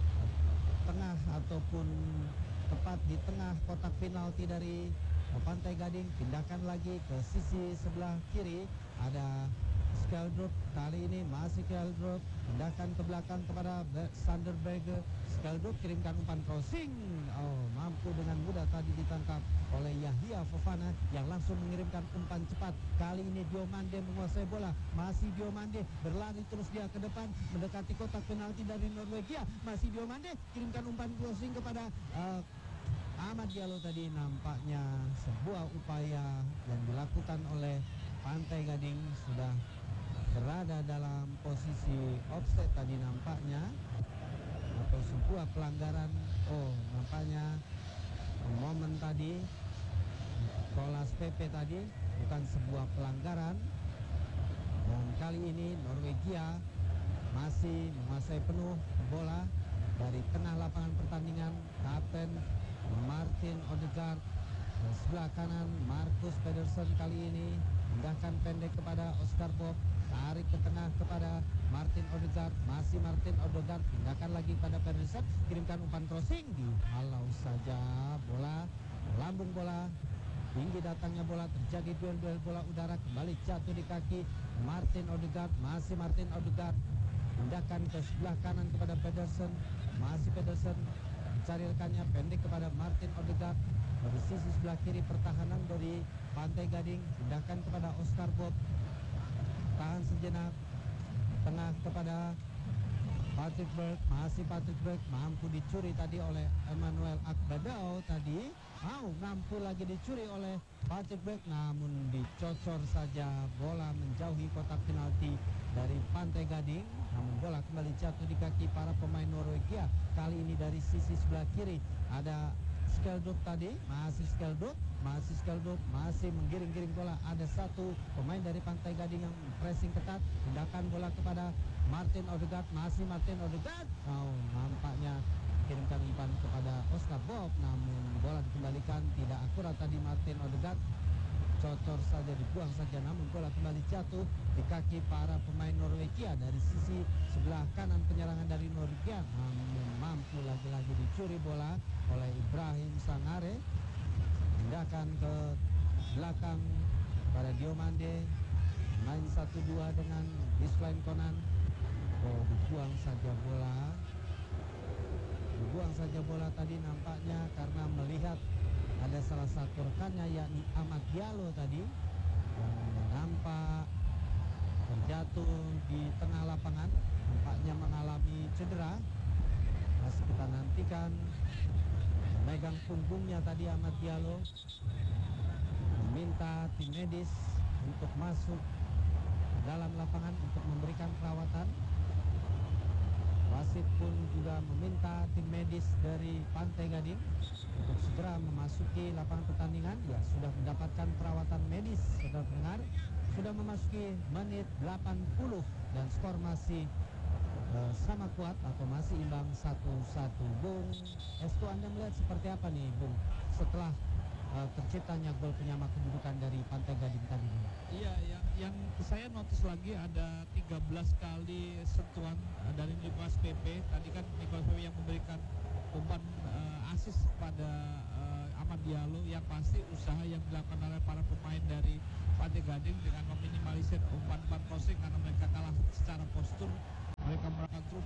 tengah ataupun tepat di tengah kotak penalti dari Pantai Gading, pindahkan lagi ke sisi sebelah kiri ada Skeldrup, kali ini masih Skeldrup, pindahkan ke belakang kepada Sanderberg. Skeldrup kirimkan umpan crossing, mampu dengan mudah tadi ditangkap oleh Yahya Fofana yang langsung mengirimkan umpan cepat. Kali ini Diomande menguasai bola, masih Diomande berlari terus dia ke depan mendekati kotak penalti dari Norwegia, masih Diomande kirimkan umpan crossing kepada Ahmad Diallo tadi. Nampaknya sebuah upaya yang dilakukan oleh Pantai Gading, sudah berada dalam posisi offset tadi nampaknya, atau sebuah pelanggaran. Nampaknya momen tadi Nicolas Pepe tadi bukan sebuah pelanggaran. Dan kali ini Norwegia masih menguasai penuh bola dari tengah lapangan pertandingan. Kapten Martin Odegaard, sebelah kanan Marcus Pedersen kali ini pindahkan pendek kepada Oscar Bob, tarik ke tengah kepada Martin Odegaard, masih Martin Odegaard, pindahkan lagi pada Pedersen, kirimkan umpan crossing, dihalau saja bola, lambung bola, tinggi datangnya bola, terjadi duel-duel bola udara, kembali jatuh di kaki Martin Odegaard, masih Martin Odegaard, pindahkan ke sebelah kanan kepada Pedersen, masih Pedersen, mencari rekannya pendek kepada Martin Odegaard. Dari sisi sebelah kiri pertahanan dari Pantai Gading, pindahkan kepada Oscar Bob, tahan sejenak, tengah kepada Patrick Berg, masih Patrick Berg, mampu dicuri tadi oleh Emmanuel Akbadao tadi, mampu lagi dicuri oleh Patrick Berg, namun dicocor saja bola menjauhi kotak penalti dari Pantai Gading. Namun bola kembali jatuh di kaki para pemain Norwegia. Kali ini dari sisi sebelah kiri ada Skeldrup tadi, masih Skeldrup, masih menggiring-giring bola. Ada satu pemain dari Pantai Gading yang pressing ketat, pindahkan bola kepada Martin Odegaard, masih Martin Odegaard. Nampaknya kirimkan umpan kepada Oscar Bob, namun bola dikembalikan tidak akurat tadi Martin Odegaard, cocor saja, dibuang saja, namun bola kembali jatuh di kaki para pemain Norwegia dari sisi sebelah kanan penyerangan dari Norwegia. Namun mampu lagi-lagi dicuri bola oleh Ibrahim Sangare, pindahkan ke belakang pada Diomande, main 1-2 dengan Gislain Konan. Dibuang saja bola tadi nampaknya karena melihat ada salah satu rekannya yakni Ahmad Diallo tadi yang nampak terjatuh di tengah lapangan, nampaknya mengalami cedera. Masih kita nantikan, memegang punggungnya tadi Ahmad Diallo, meminta tim medis untuk masuk dalam lapangan untuk memberikan perawatan. Wasit pun juga meminta tim medis dari Pantai Gading untuk segera memasuki lapangan pertandingan. Ya, sudah mendapatkan perawatan medis, saudara pendengar. Sudah memasuki menit 80 dan skor masih sama kuat atau masih imbang 1-1. Bung Estu, Anda melihat seperti apa nih Bung setelah terciptanya gol penyama kedudukan dari Pantai Gading tadi? Iya, yang saya notice lagi ada 13 kali sentuhan dari Nicolas Pepe. Tadi kan Nicolas Pepe yang memberikan umpan assist pada Ahmad Diallo. Yang pasti usaha yang dilakukan oleh para pemain dari Pantai Gading dengan meminimalisir umpan-umpan crossing karena mereka kalah secara postur. Mereka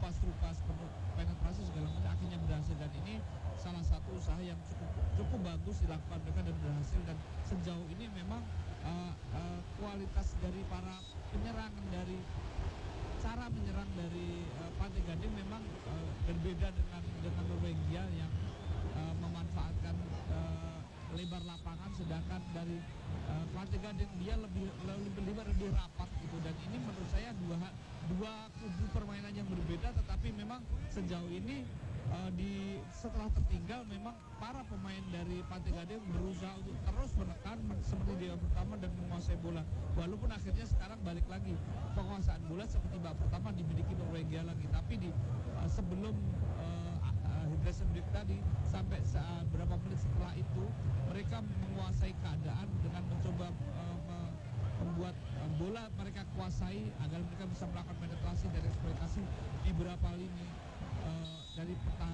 terupas penetrasi segala macam akhirnya berhasil, dan ini salah satu usaha yang cukup bagus dilakukan mereka dan berhasil. Dan sejauh ini memang kualitas dari para penyerang, dari cara menyerang dari Pantai Gading memang berbeda dengan Norwegia yang memanfaatkan lebar lapangan, sedangkan dari Pantai Gading dia lebih rapat gitu. Dan ini menurut saya dua kubu permainan yang berbeda, tetapi memang sejauh ini setelah tertinggal memang para pemain dari Pantai Gading berusaha untuk terus menekan seperti di babak pertama dan menguasai bola, walaupun akhirnya sekarang balik lagi penguasaan bola seperti babak pertama dimiliki Norwegia lagi. Tapi di sebelum hydration break tadi sampai berapa menit setelah itu mereka menguasai keadaan dengan mencoba membuat bola mereka kuasai agar mereka bisa melakukan penetrasi dan eksploitasi di beberapa lini dari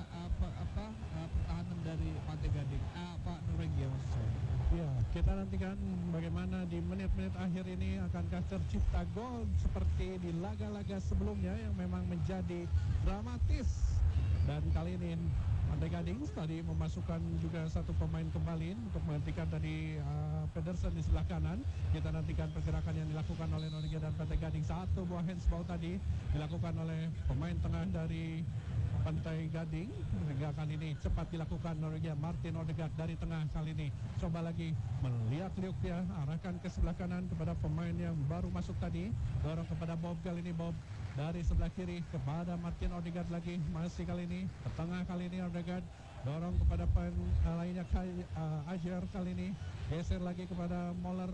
pertahanan dari Pantai Gading, Norwegia maksud saya. Ya, kita nantikan bagaimana di menit-menit akhir ini akankah tercipta gol seperti di laga-laga sebelumnya yang memang menjadi dramatis. Dan kali ini Pantai Gading tadi memasukkan juga satu pemain kembali untuk menggantikan tadi Pedersen di sebelah kanan. Kita nantikan pergerakan yang dilakukan oleh Norwegia dan Pantai Gading. Satu buah handsball tadi dilakukan oleh pemain tengah dari Pantai Gading. Hingga kali ini cepat dilakukan Norwegia. Martin Odegaard dari tengah kali ini coba lagi melihat-liuk dia, arahkan ke sebelah kanan kepada pemain yang baru masuk tadi, dorong kepada Bob. Kali ini Bob dari sebelah kiri kepada Martin Odegaard lagi, masih kali ini ke tengah, kali ini Odegaard dorong kepada pemain lainnya Ajer, kali ini geser lagi kepada Moller,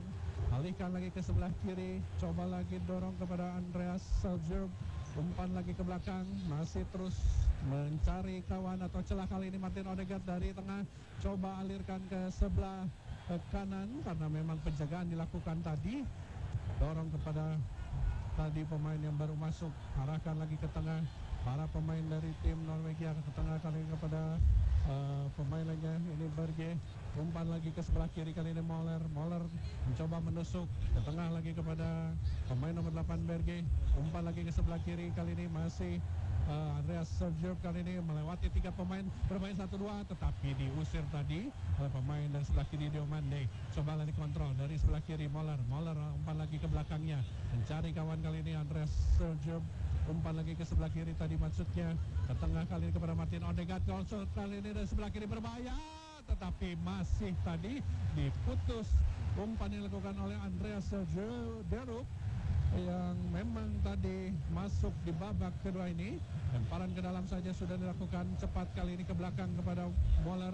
alihkan lagi ke sebelah kiri, coba lagi dorong kepada Andreas Seljerb, umpan lagi ke belakang, masih terus mencari kawan atau celah. Kali ini Martin Odegaard dari tengah coba alirkan ke sebelah kanan karena memang penjagaan dilakukan tadi, dorong kepada tadi pemain yang baru masuk, arahkan lagi ke tengah para pemain dari tim Norwegia ke tengah, kali ini kepada pemain lainnya ini Berge, umpan lagi ke sebelah kiri, kali ini Moller mencoba menusuk ke tengah lagi kepada pemain nomor 8 Berge, umpan lagi ke sebelah kiri, kali ini masih Andreas Seljerb, kali ini melewati 3 pemain bermain 1-2 tetapi diusir tadi oleh pemain dari sebelah kiri Diomande. Coba lagi kontrol dari sebelah kiri Moller umpan lagi ke belakangnya mencari kawan, kali ini Andreas Seljerb, umpan lagi ke sebelah kiri tadi maksudnya ke tengah, kali ini kepada Martin Odegaard, kali ini dari sebelah kiri berbahaya tetapi masih tadi diputus umpan yang dilakukan oleh Andreas Seljerb yang memang tadi masuk di babak kedua ini. Lemparan ke dalam saja sudah dilakukan, cepat kali ini ke belakang kepada Moller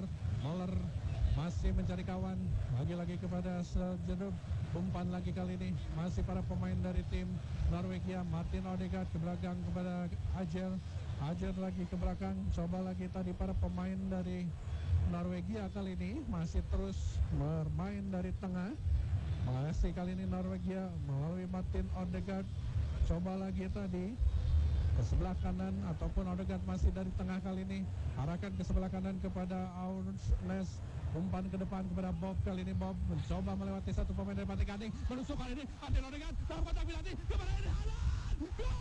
masih mencari kawan, lagi-lagi kepada Seljerb, umpan lagi kali ini masih para pemain dari tim Norwegia. Martin Odegaard ke belakang kepada Ajer lagi ke belakang, coba lagi tadi para pemain dari Norwegia kali ini masih terus bermain dari tengah. Masih kali ini Norwegia melalui Martin Odegaard, coba lagi tadi ke sebelah kanan ataupun Odegaard masih dari tengah, kali ini arahkan ke sebelah kanan kepada Aursnes, umpan ke depan kepada Bob, kali ini Bob mencoba melewati satu pemain dari Pantai Gading, menusuk kali ini Martin Odegaard dalam kotak penalti kepada ini Haaland,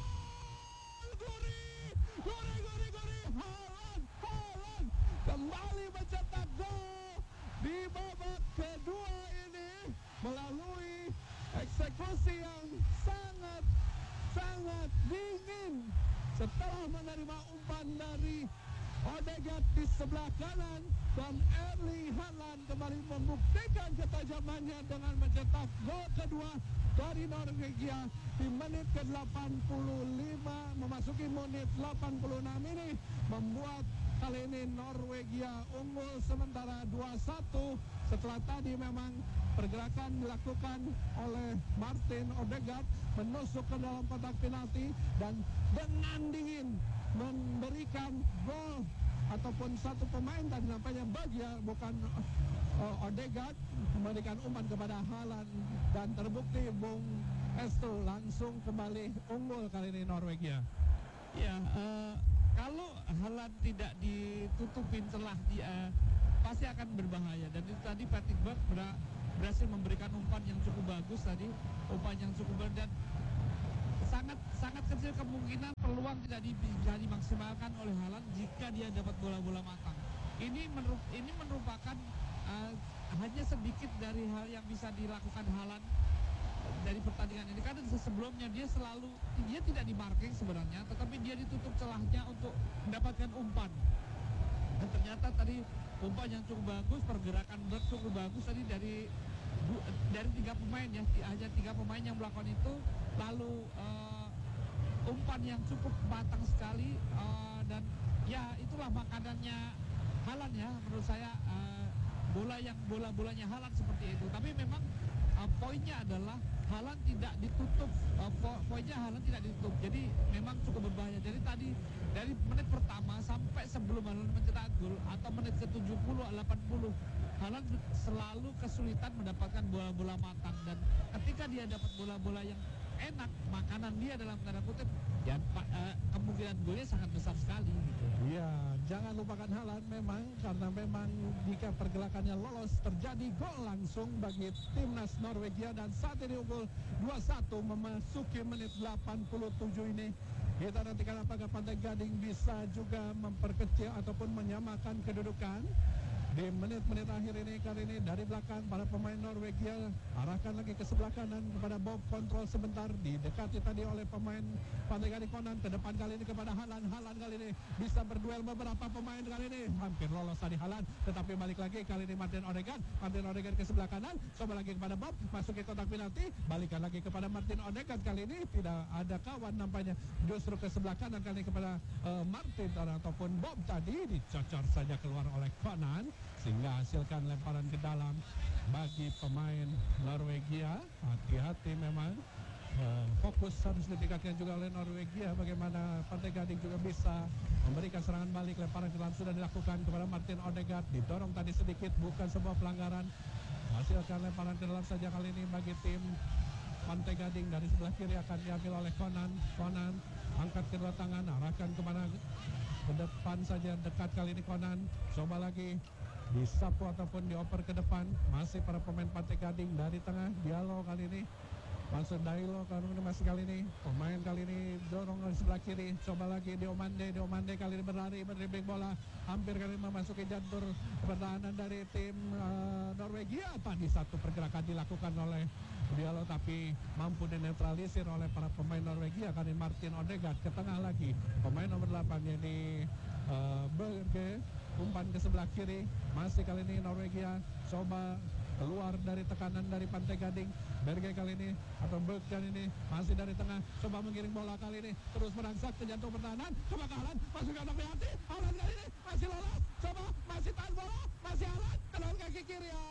gol, Haaland kembali mencetak gol di babak kedua ini melalui eksekusi yang sangat dingin setelah menerima umpan dari Odegaard di sebelah kanan, dan Erling Haaland kembali membuktikan ketajamannya dengan mencetak gol kedua dari Norwegia di menit ke-85 memasuki menit 86 ini, membuat kali ini Norwegia unggul sementara 2-1 setelah tadi memang pergerakan dilakukan oleh Martin Odegaard menusuk ke dalam kotak penalti dan dengan dingin memberikan gol ataupun satu pemain tadi nampaknya Bagia bukan Odegaard memberikan umpan kepada Haaland dan terbukti Bung Esto langsung kembali unggul kali ini Norwegia. Ya, kalau Haaland tidak ditutupin celah dia pasti akan berbahaya, dan itu tadi Patrick Berg berhasil memberikan umpan yang cukup bagus tadi, umpan yang cukup bagus, dan sangat kecil kemungkinan peluang tidak bisa dimaksimalkan oleh Haaland jika dia dapat bola-bola matang. Ini merupakan hanya sedikit dari hal yang bisa dilakukan Haaland dari pertandingan ini. Karena sebelumnya dia tidak di-marking sebenarnya, tetapi dia ditutup celahnya untuk mendapatkan umpan. Dan ternyata tadi umpan yang cukup bagus, pergerakan Berg cukup bagus tadi dari 3 pemain ya, hanya 3 pemain yang melakukan itu. Lalu umpan yang cukup matang sekali, dan ya itulah makanannya Haaland ya menurut saya, bola-bolanya Haaland seperti itu. Tapi memang poinnya adalah Haaland tidak ditutup, jadi memang cukup berbahaya. Jadi tadi dari menit pertama sampai sebelum Haaland mencetak gol atau menit ke-70 80, Haaland selalu kesulitan mendapatkan bola-bola matang, dan ketika dia dapat bola-bola yang enak, makanan dia dalam tanda kutip, ya kemungkinan golnya sangat besar sekali gitu. Iya, jangan lupakan Haaland memang, karena memang jika pergerakannya lolos terjadi gol langsung bagi timnas Norwegia. Dan saat ini unggul 2-1 memasuki menit 87 ini. Kita nantikan apakah Pantai Gading bisa juga memperkecil ataupun menyamakan kedudukan di menit-menit akhir ini. Kali ini dari belakang para pemain Norwegia arahkan lagi ke sebelah kanan kepada Bob, kontrol sebentar, didekati tadi oleh pemain Pantai Gading Conan. Ke depan kali ini kepada Haaland kali ini bisa berduel beberapa pemain. Kali ini hampir lolos tadi Haaland, tetapi balik lagi kali ini Martin Odegaard ke sebelah kanan, coba lagi kepada Bob, masuk ke kotak penalti, balikan lagi kepada Martin Odegaard. Kali ini tidak ada kawan nampaknya, justru ke sebelah kanan kali ini kepada Martin ataupun Bob, tadi dicocor saja keluar oleh Conan sehingga hasilkan lemparan ke dalam bagi pemain Norwegia. Hati-hati memang, fokus harus ditingkatkan juga oleh Norwegia. Bagaimana Pantai Gading juga bisa memberikan serangan balik. Lemparan ke dalam sudah dilakukan kepada Martin Odegaard, didorong tadi sedikit, bukan sebuah pelanggaran. Hasilkan lemparan ke dalam saja kali ini bagi tim Pantai Gading. Dari sebelah kiri akan diambil oleh Conan, angkat kedua tangan, arahkan kemana, ke depan saja, dekat kali ini Conan, coba lagi disapu ataupun dioper ke depan. Masih para pemain Pantai Gading dari tengah, Diallo kali ini masuk Dailo kali ini, masih kali ini pemain kali ini dorong ke sebelah kiri, coba lagi Diomande kali ini berlari, berdribbling bola, hampir kali ini memasuki jantur pertahanan dari tim Norwegia. Tadi satu pergerakan dilakukan oleh Diallo tapi mampu dinetralisir oleh para pemain Norwegia. Kali Martin Odegaard ke tengah lagi, pemain nomor 8 yakni Berge, umpan ke sebelah kiri, masih kali ini Norwegia coba keluar dari tekanan dari Pantai Gading. Berge kali ini atau Berg kali ini masih dari tengah, coba mengiring bola kali ini, terus merangsek ke jantung pertahanan, coba ke Haaland, masuk ke kotak penalti. Haaland kali ini masih lolos, coba masih tahan bola, masih Haaland ke dalam kaki kiri ya.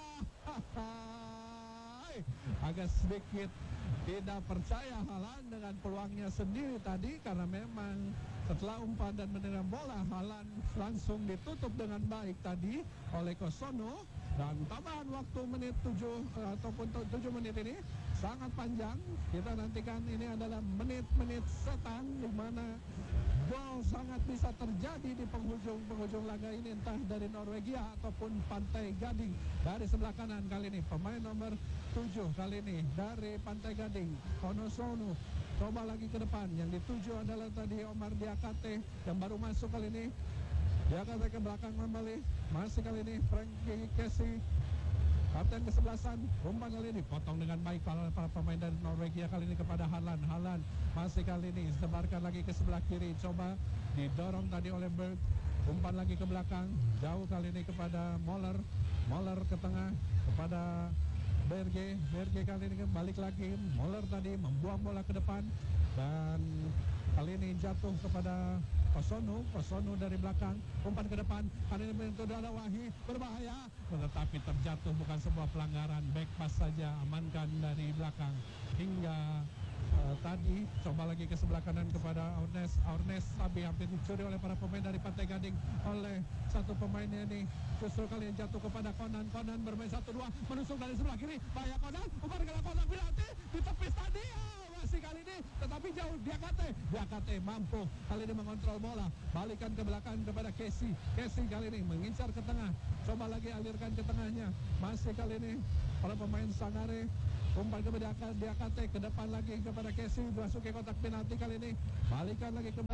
Agak sedikit tidak percaya Haaland dengan peluangnya sendiri tadi, karena memang setelah umpan dan menerima bola, Haaland langsung ditutup dengan baik tadi oleh Kosono. Dan tambahan waktu menit 7 ataupun 7 menit ini sangat panjang. Kita nantikan ini adalah menit-menit setan, di mana gol sangat bisa terjadi di penghujung laga ini, entah dari Norwegia ataupun Pantai Gading. Dari sebelah kanan kali ini pemain nomor 7 kali ini dari Pantai Gading, Konosonu, coba lagi ke depan. Yang dituju adalah tadi Omar Diakate yang baru masuk kali ini. Diakate ke belakang kembali, masih kali ini Frankie Kessie, kapten kesebelasan. Umpan kali ini potong dengan baik oleh para pemain dari Norwegia kali ini kepada Haaland masih kali ini sebarkan lagi ke sebelah kiri, coba didorong tadi oleh Berg, umpan lagi ke belakang, jauh kali ini kepada Moller ke tengah kepada Berge kali ini balik lagi, Moller tadi membuang bola ke depan dan kali ini jatuh kepada Kosono dari belakang, umpan ke depan, kali ini itu adalah Wahyu, berbahaya, tetapi terjatuh, bukan sebuah pelanggaran, back pass saja, amankan dari belakang. Hingga tadi coba lagi ke sebelah kanan kepada Aurnes tapi hampir dicuri oleh para pemain dari Pantai Gading oleh satu pemainnya ini, justru kali ini jatuh kepada Conan bermain 1-2, menusuk dari sebelah kiri, bahaya Conan, umpan ke dalam kotak penalti, ditepis tadi, masih kali ini, tetapi jauh. Diakate mampu kali ini mengontrol bola, balikan ke belakang kepada Kessie kali ini mengincar ke tengah, coba lagi alirkan ke tengahnya, masih kali ini para pemain Sangare, umpan kepada Diakate, ke depan lagi kepada Kessie, masuk ke kotak penalti kali ini, balikan lagi ke belakang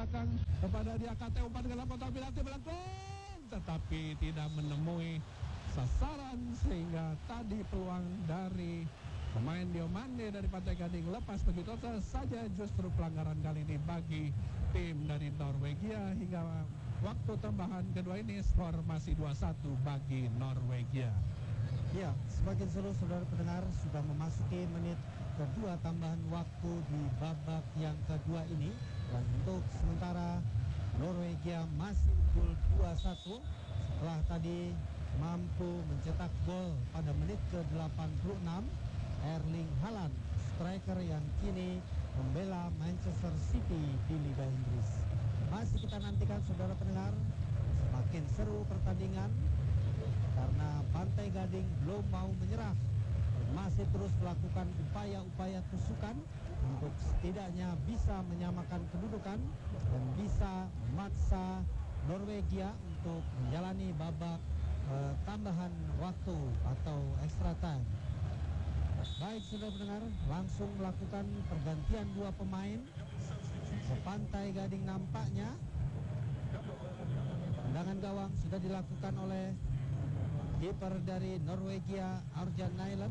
belakang kepada Diakate, umpan ke dalam kotak penalti melengkung, tetapi tidak menemui sasaran sehingga tadi peluang dari pemain Diomande dari Pantai Gading lepas begitu saja. Justru pelanggaran kali ini bagi tim dari Norwegia. Hingga waktu tambahan kedua ini skor masih 2-1 bagi Norwegia. Ya, sebagian seluruh saudara pendengar sudah memasuki menit kedua tambahan waktu di babak yang kedua ini, dan untuk sementara Norwegia masih unggul 2-1 setelah tadi mampu mencetak gol pada menit ke-86 Erling Haaland, striker yang kini membela Manchester City di Liga Inggris. Masih kita nantikan saudara pendengar, semakin seru pertandingan karena Pantai Gading belum mau menyerah, masih terus melakukan upaya-upaya tusukan untuk setidaknya bisa menyamakan kedudukan dan bisa memaksa Norwegia untuk menjalani babak tambahan waktu atau extra time. Baik saudara pendengar, langsung melakukan pergantian dua pemain ke Pantai Gading. Nampaknya tendangan gawang sudah dilakukan oleh kiper dari Norwegia, Arjan Nyland.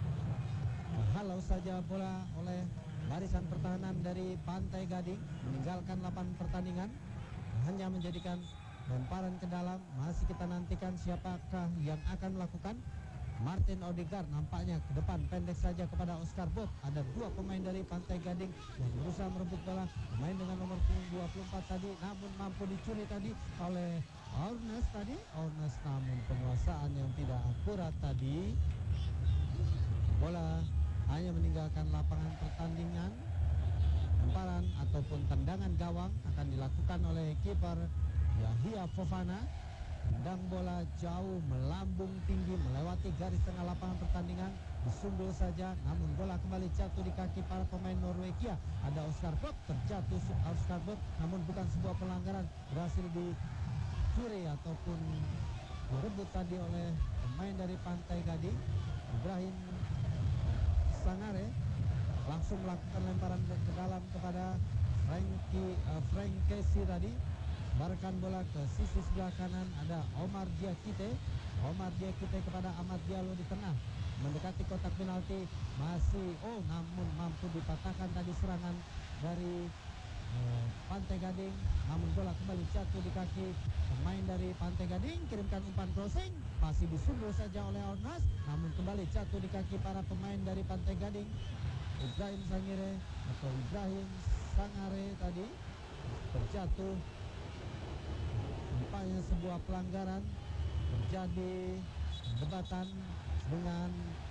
Halau saja bola oleh barisan pertahanan dari Pantai Gading, meninggalkan lapangan pertandingan, hanya menjadikan lemparan ke dalam. Masih kita nantikan siapakah yang akan melakukan. Martin Odegaard nampaknya ke depan, pendek saja kepada Oscar Bob. Ada dua pemain dari Pantai Gading yang berusaha merebut bola. Pemain dengan nomor punggung 24 tadi, namun mampu dicuri tadi oleh Ornes tadi. Ornes namun penguasaan yang tidak akurat tadi. Bola hanya meninggalkan lapangan pertandingan. Lemparan ataupun tendangan gawang akan dilakukan oleh kiper Yahya Fofana. Tendang bola jauh melambung tinggi melewati garis tengah lapangan pertandingan, disundul saja, namun bola kembali jatuh di kaki para pemain Norwegia. Ada Oscar Bob, terjatuh Oscar Bob, namun bukan sebuah pelanggaran, berhasil dicuri ataupun direbut tadi oleh pemain dari Pantai Gading. Ibrahim Sangare langsung melakukan lemparan ke dalam kepada Frank Casey tadi. Barkan bola ke sisi sebelah kanan, ada Omar Diakite. Omar Diakite kepada Ahmad Diallo di tengah, mendekati kotak penalti, masih namun mampu dipatahkan tadi serangan dari Pantai Gading, namun bola kembali jatuh di kaki pemain dari Pantai Gading. Kirimkan umpan crossing, masih disundul saja oleh Ornas, namun kembali jatuh di kaki para pemain dari Pantai Gading. Ibrahim Sangare tadi terjatuh. Nampaknya sebuah pelanggaran, terjadi perdebatan dengan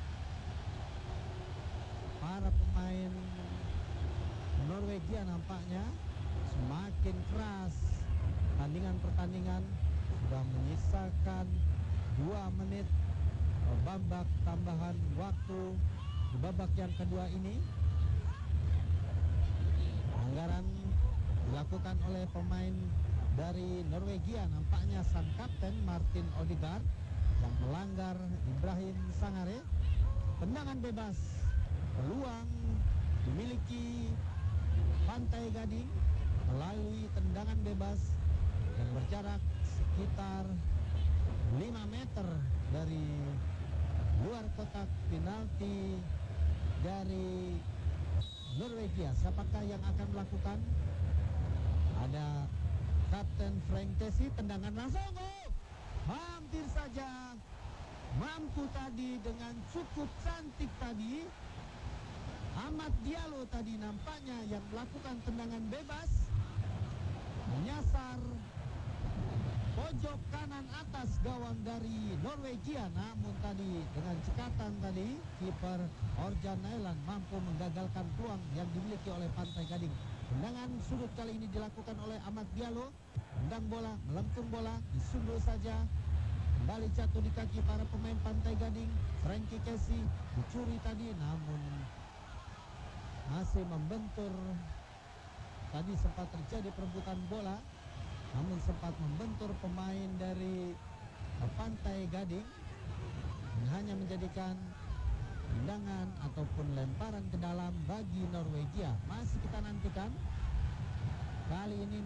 para pemain Norwegia. Nampaknya semakin keras pertandingan sudah menyisakan 2 menit babak tambahan waktu di babak yang kedua ini. Pelanggaran dilakukan oleh pemain dari Norwegia, nampaknya sang kapten Martin Odegaard yang melanggar Ibrahim Sangare. Tendangan bebas, peluang dimiliki Pantai Gading melalui tendangan bebas yang berjarak sekitar 5 meter dari luar kotak penalti dari Norwegia. Siapakah yang akan melakukan? Ada Kapten Frank Casey, tendangan langsung, hampir saja mampu tadi dengan cukup cantik tadi. Ahmad Diallo tadi nampaknya yang melakukan tendangan bebas, menyasar pojok kanan atas gawang dari Norwegia, namun tadi dengan cekatan tadi kiper Arjan Nyland mampu menggagalkan peluang yang dimiliki oleh Pantai Gading. Tendangan sudut kali ini dilakukan oleh Ahmad Diallo. Tendang bola, melengkung bola, disundul saja, kembali jatuh di kaki para pemain Pantai Gading. Frankie Casey dicuri tadi, namun masih membentur. Tadi sempat terjadi perebutan bola, namun sempat membentur pemain dari Pantai Gading, hanya menjadikan tendangan ataupun lemparan ke dalam bagi Norwegia. Masih kita nantikan kali ini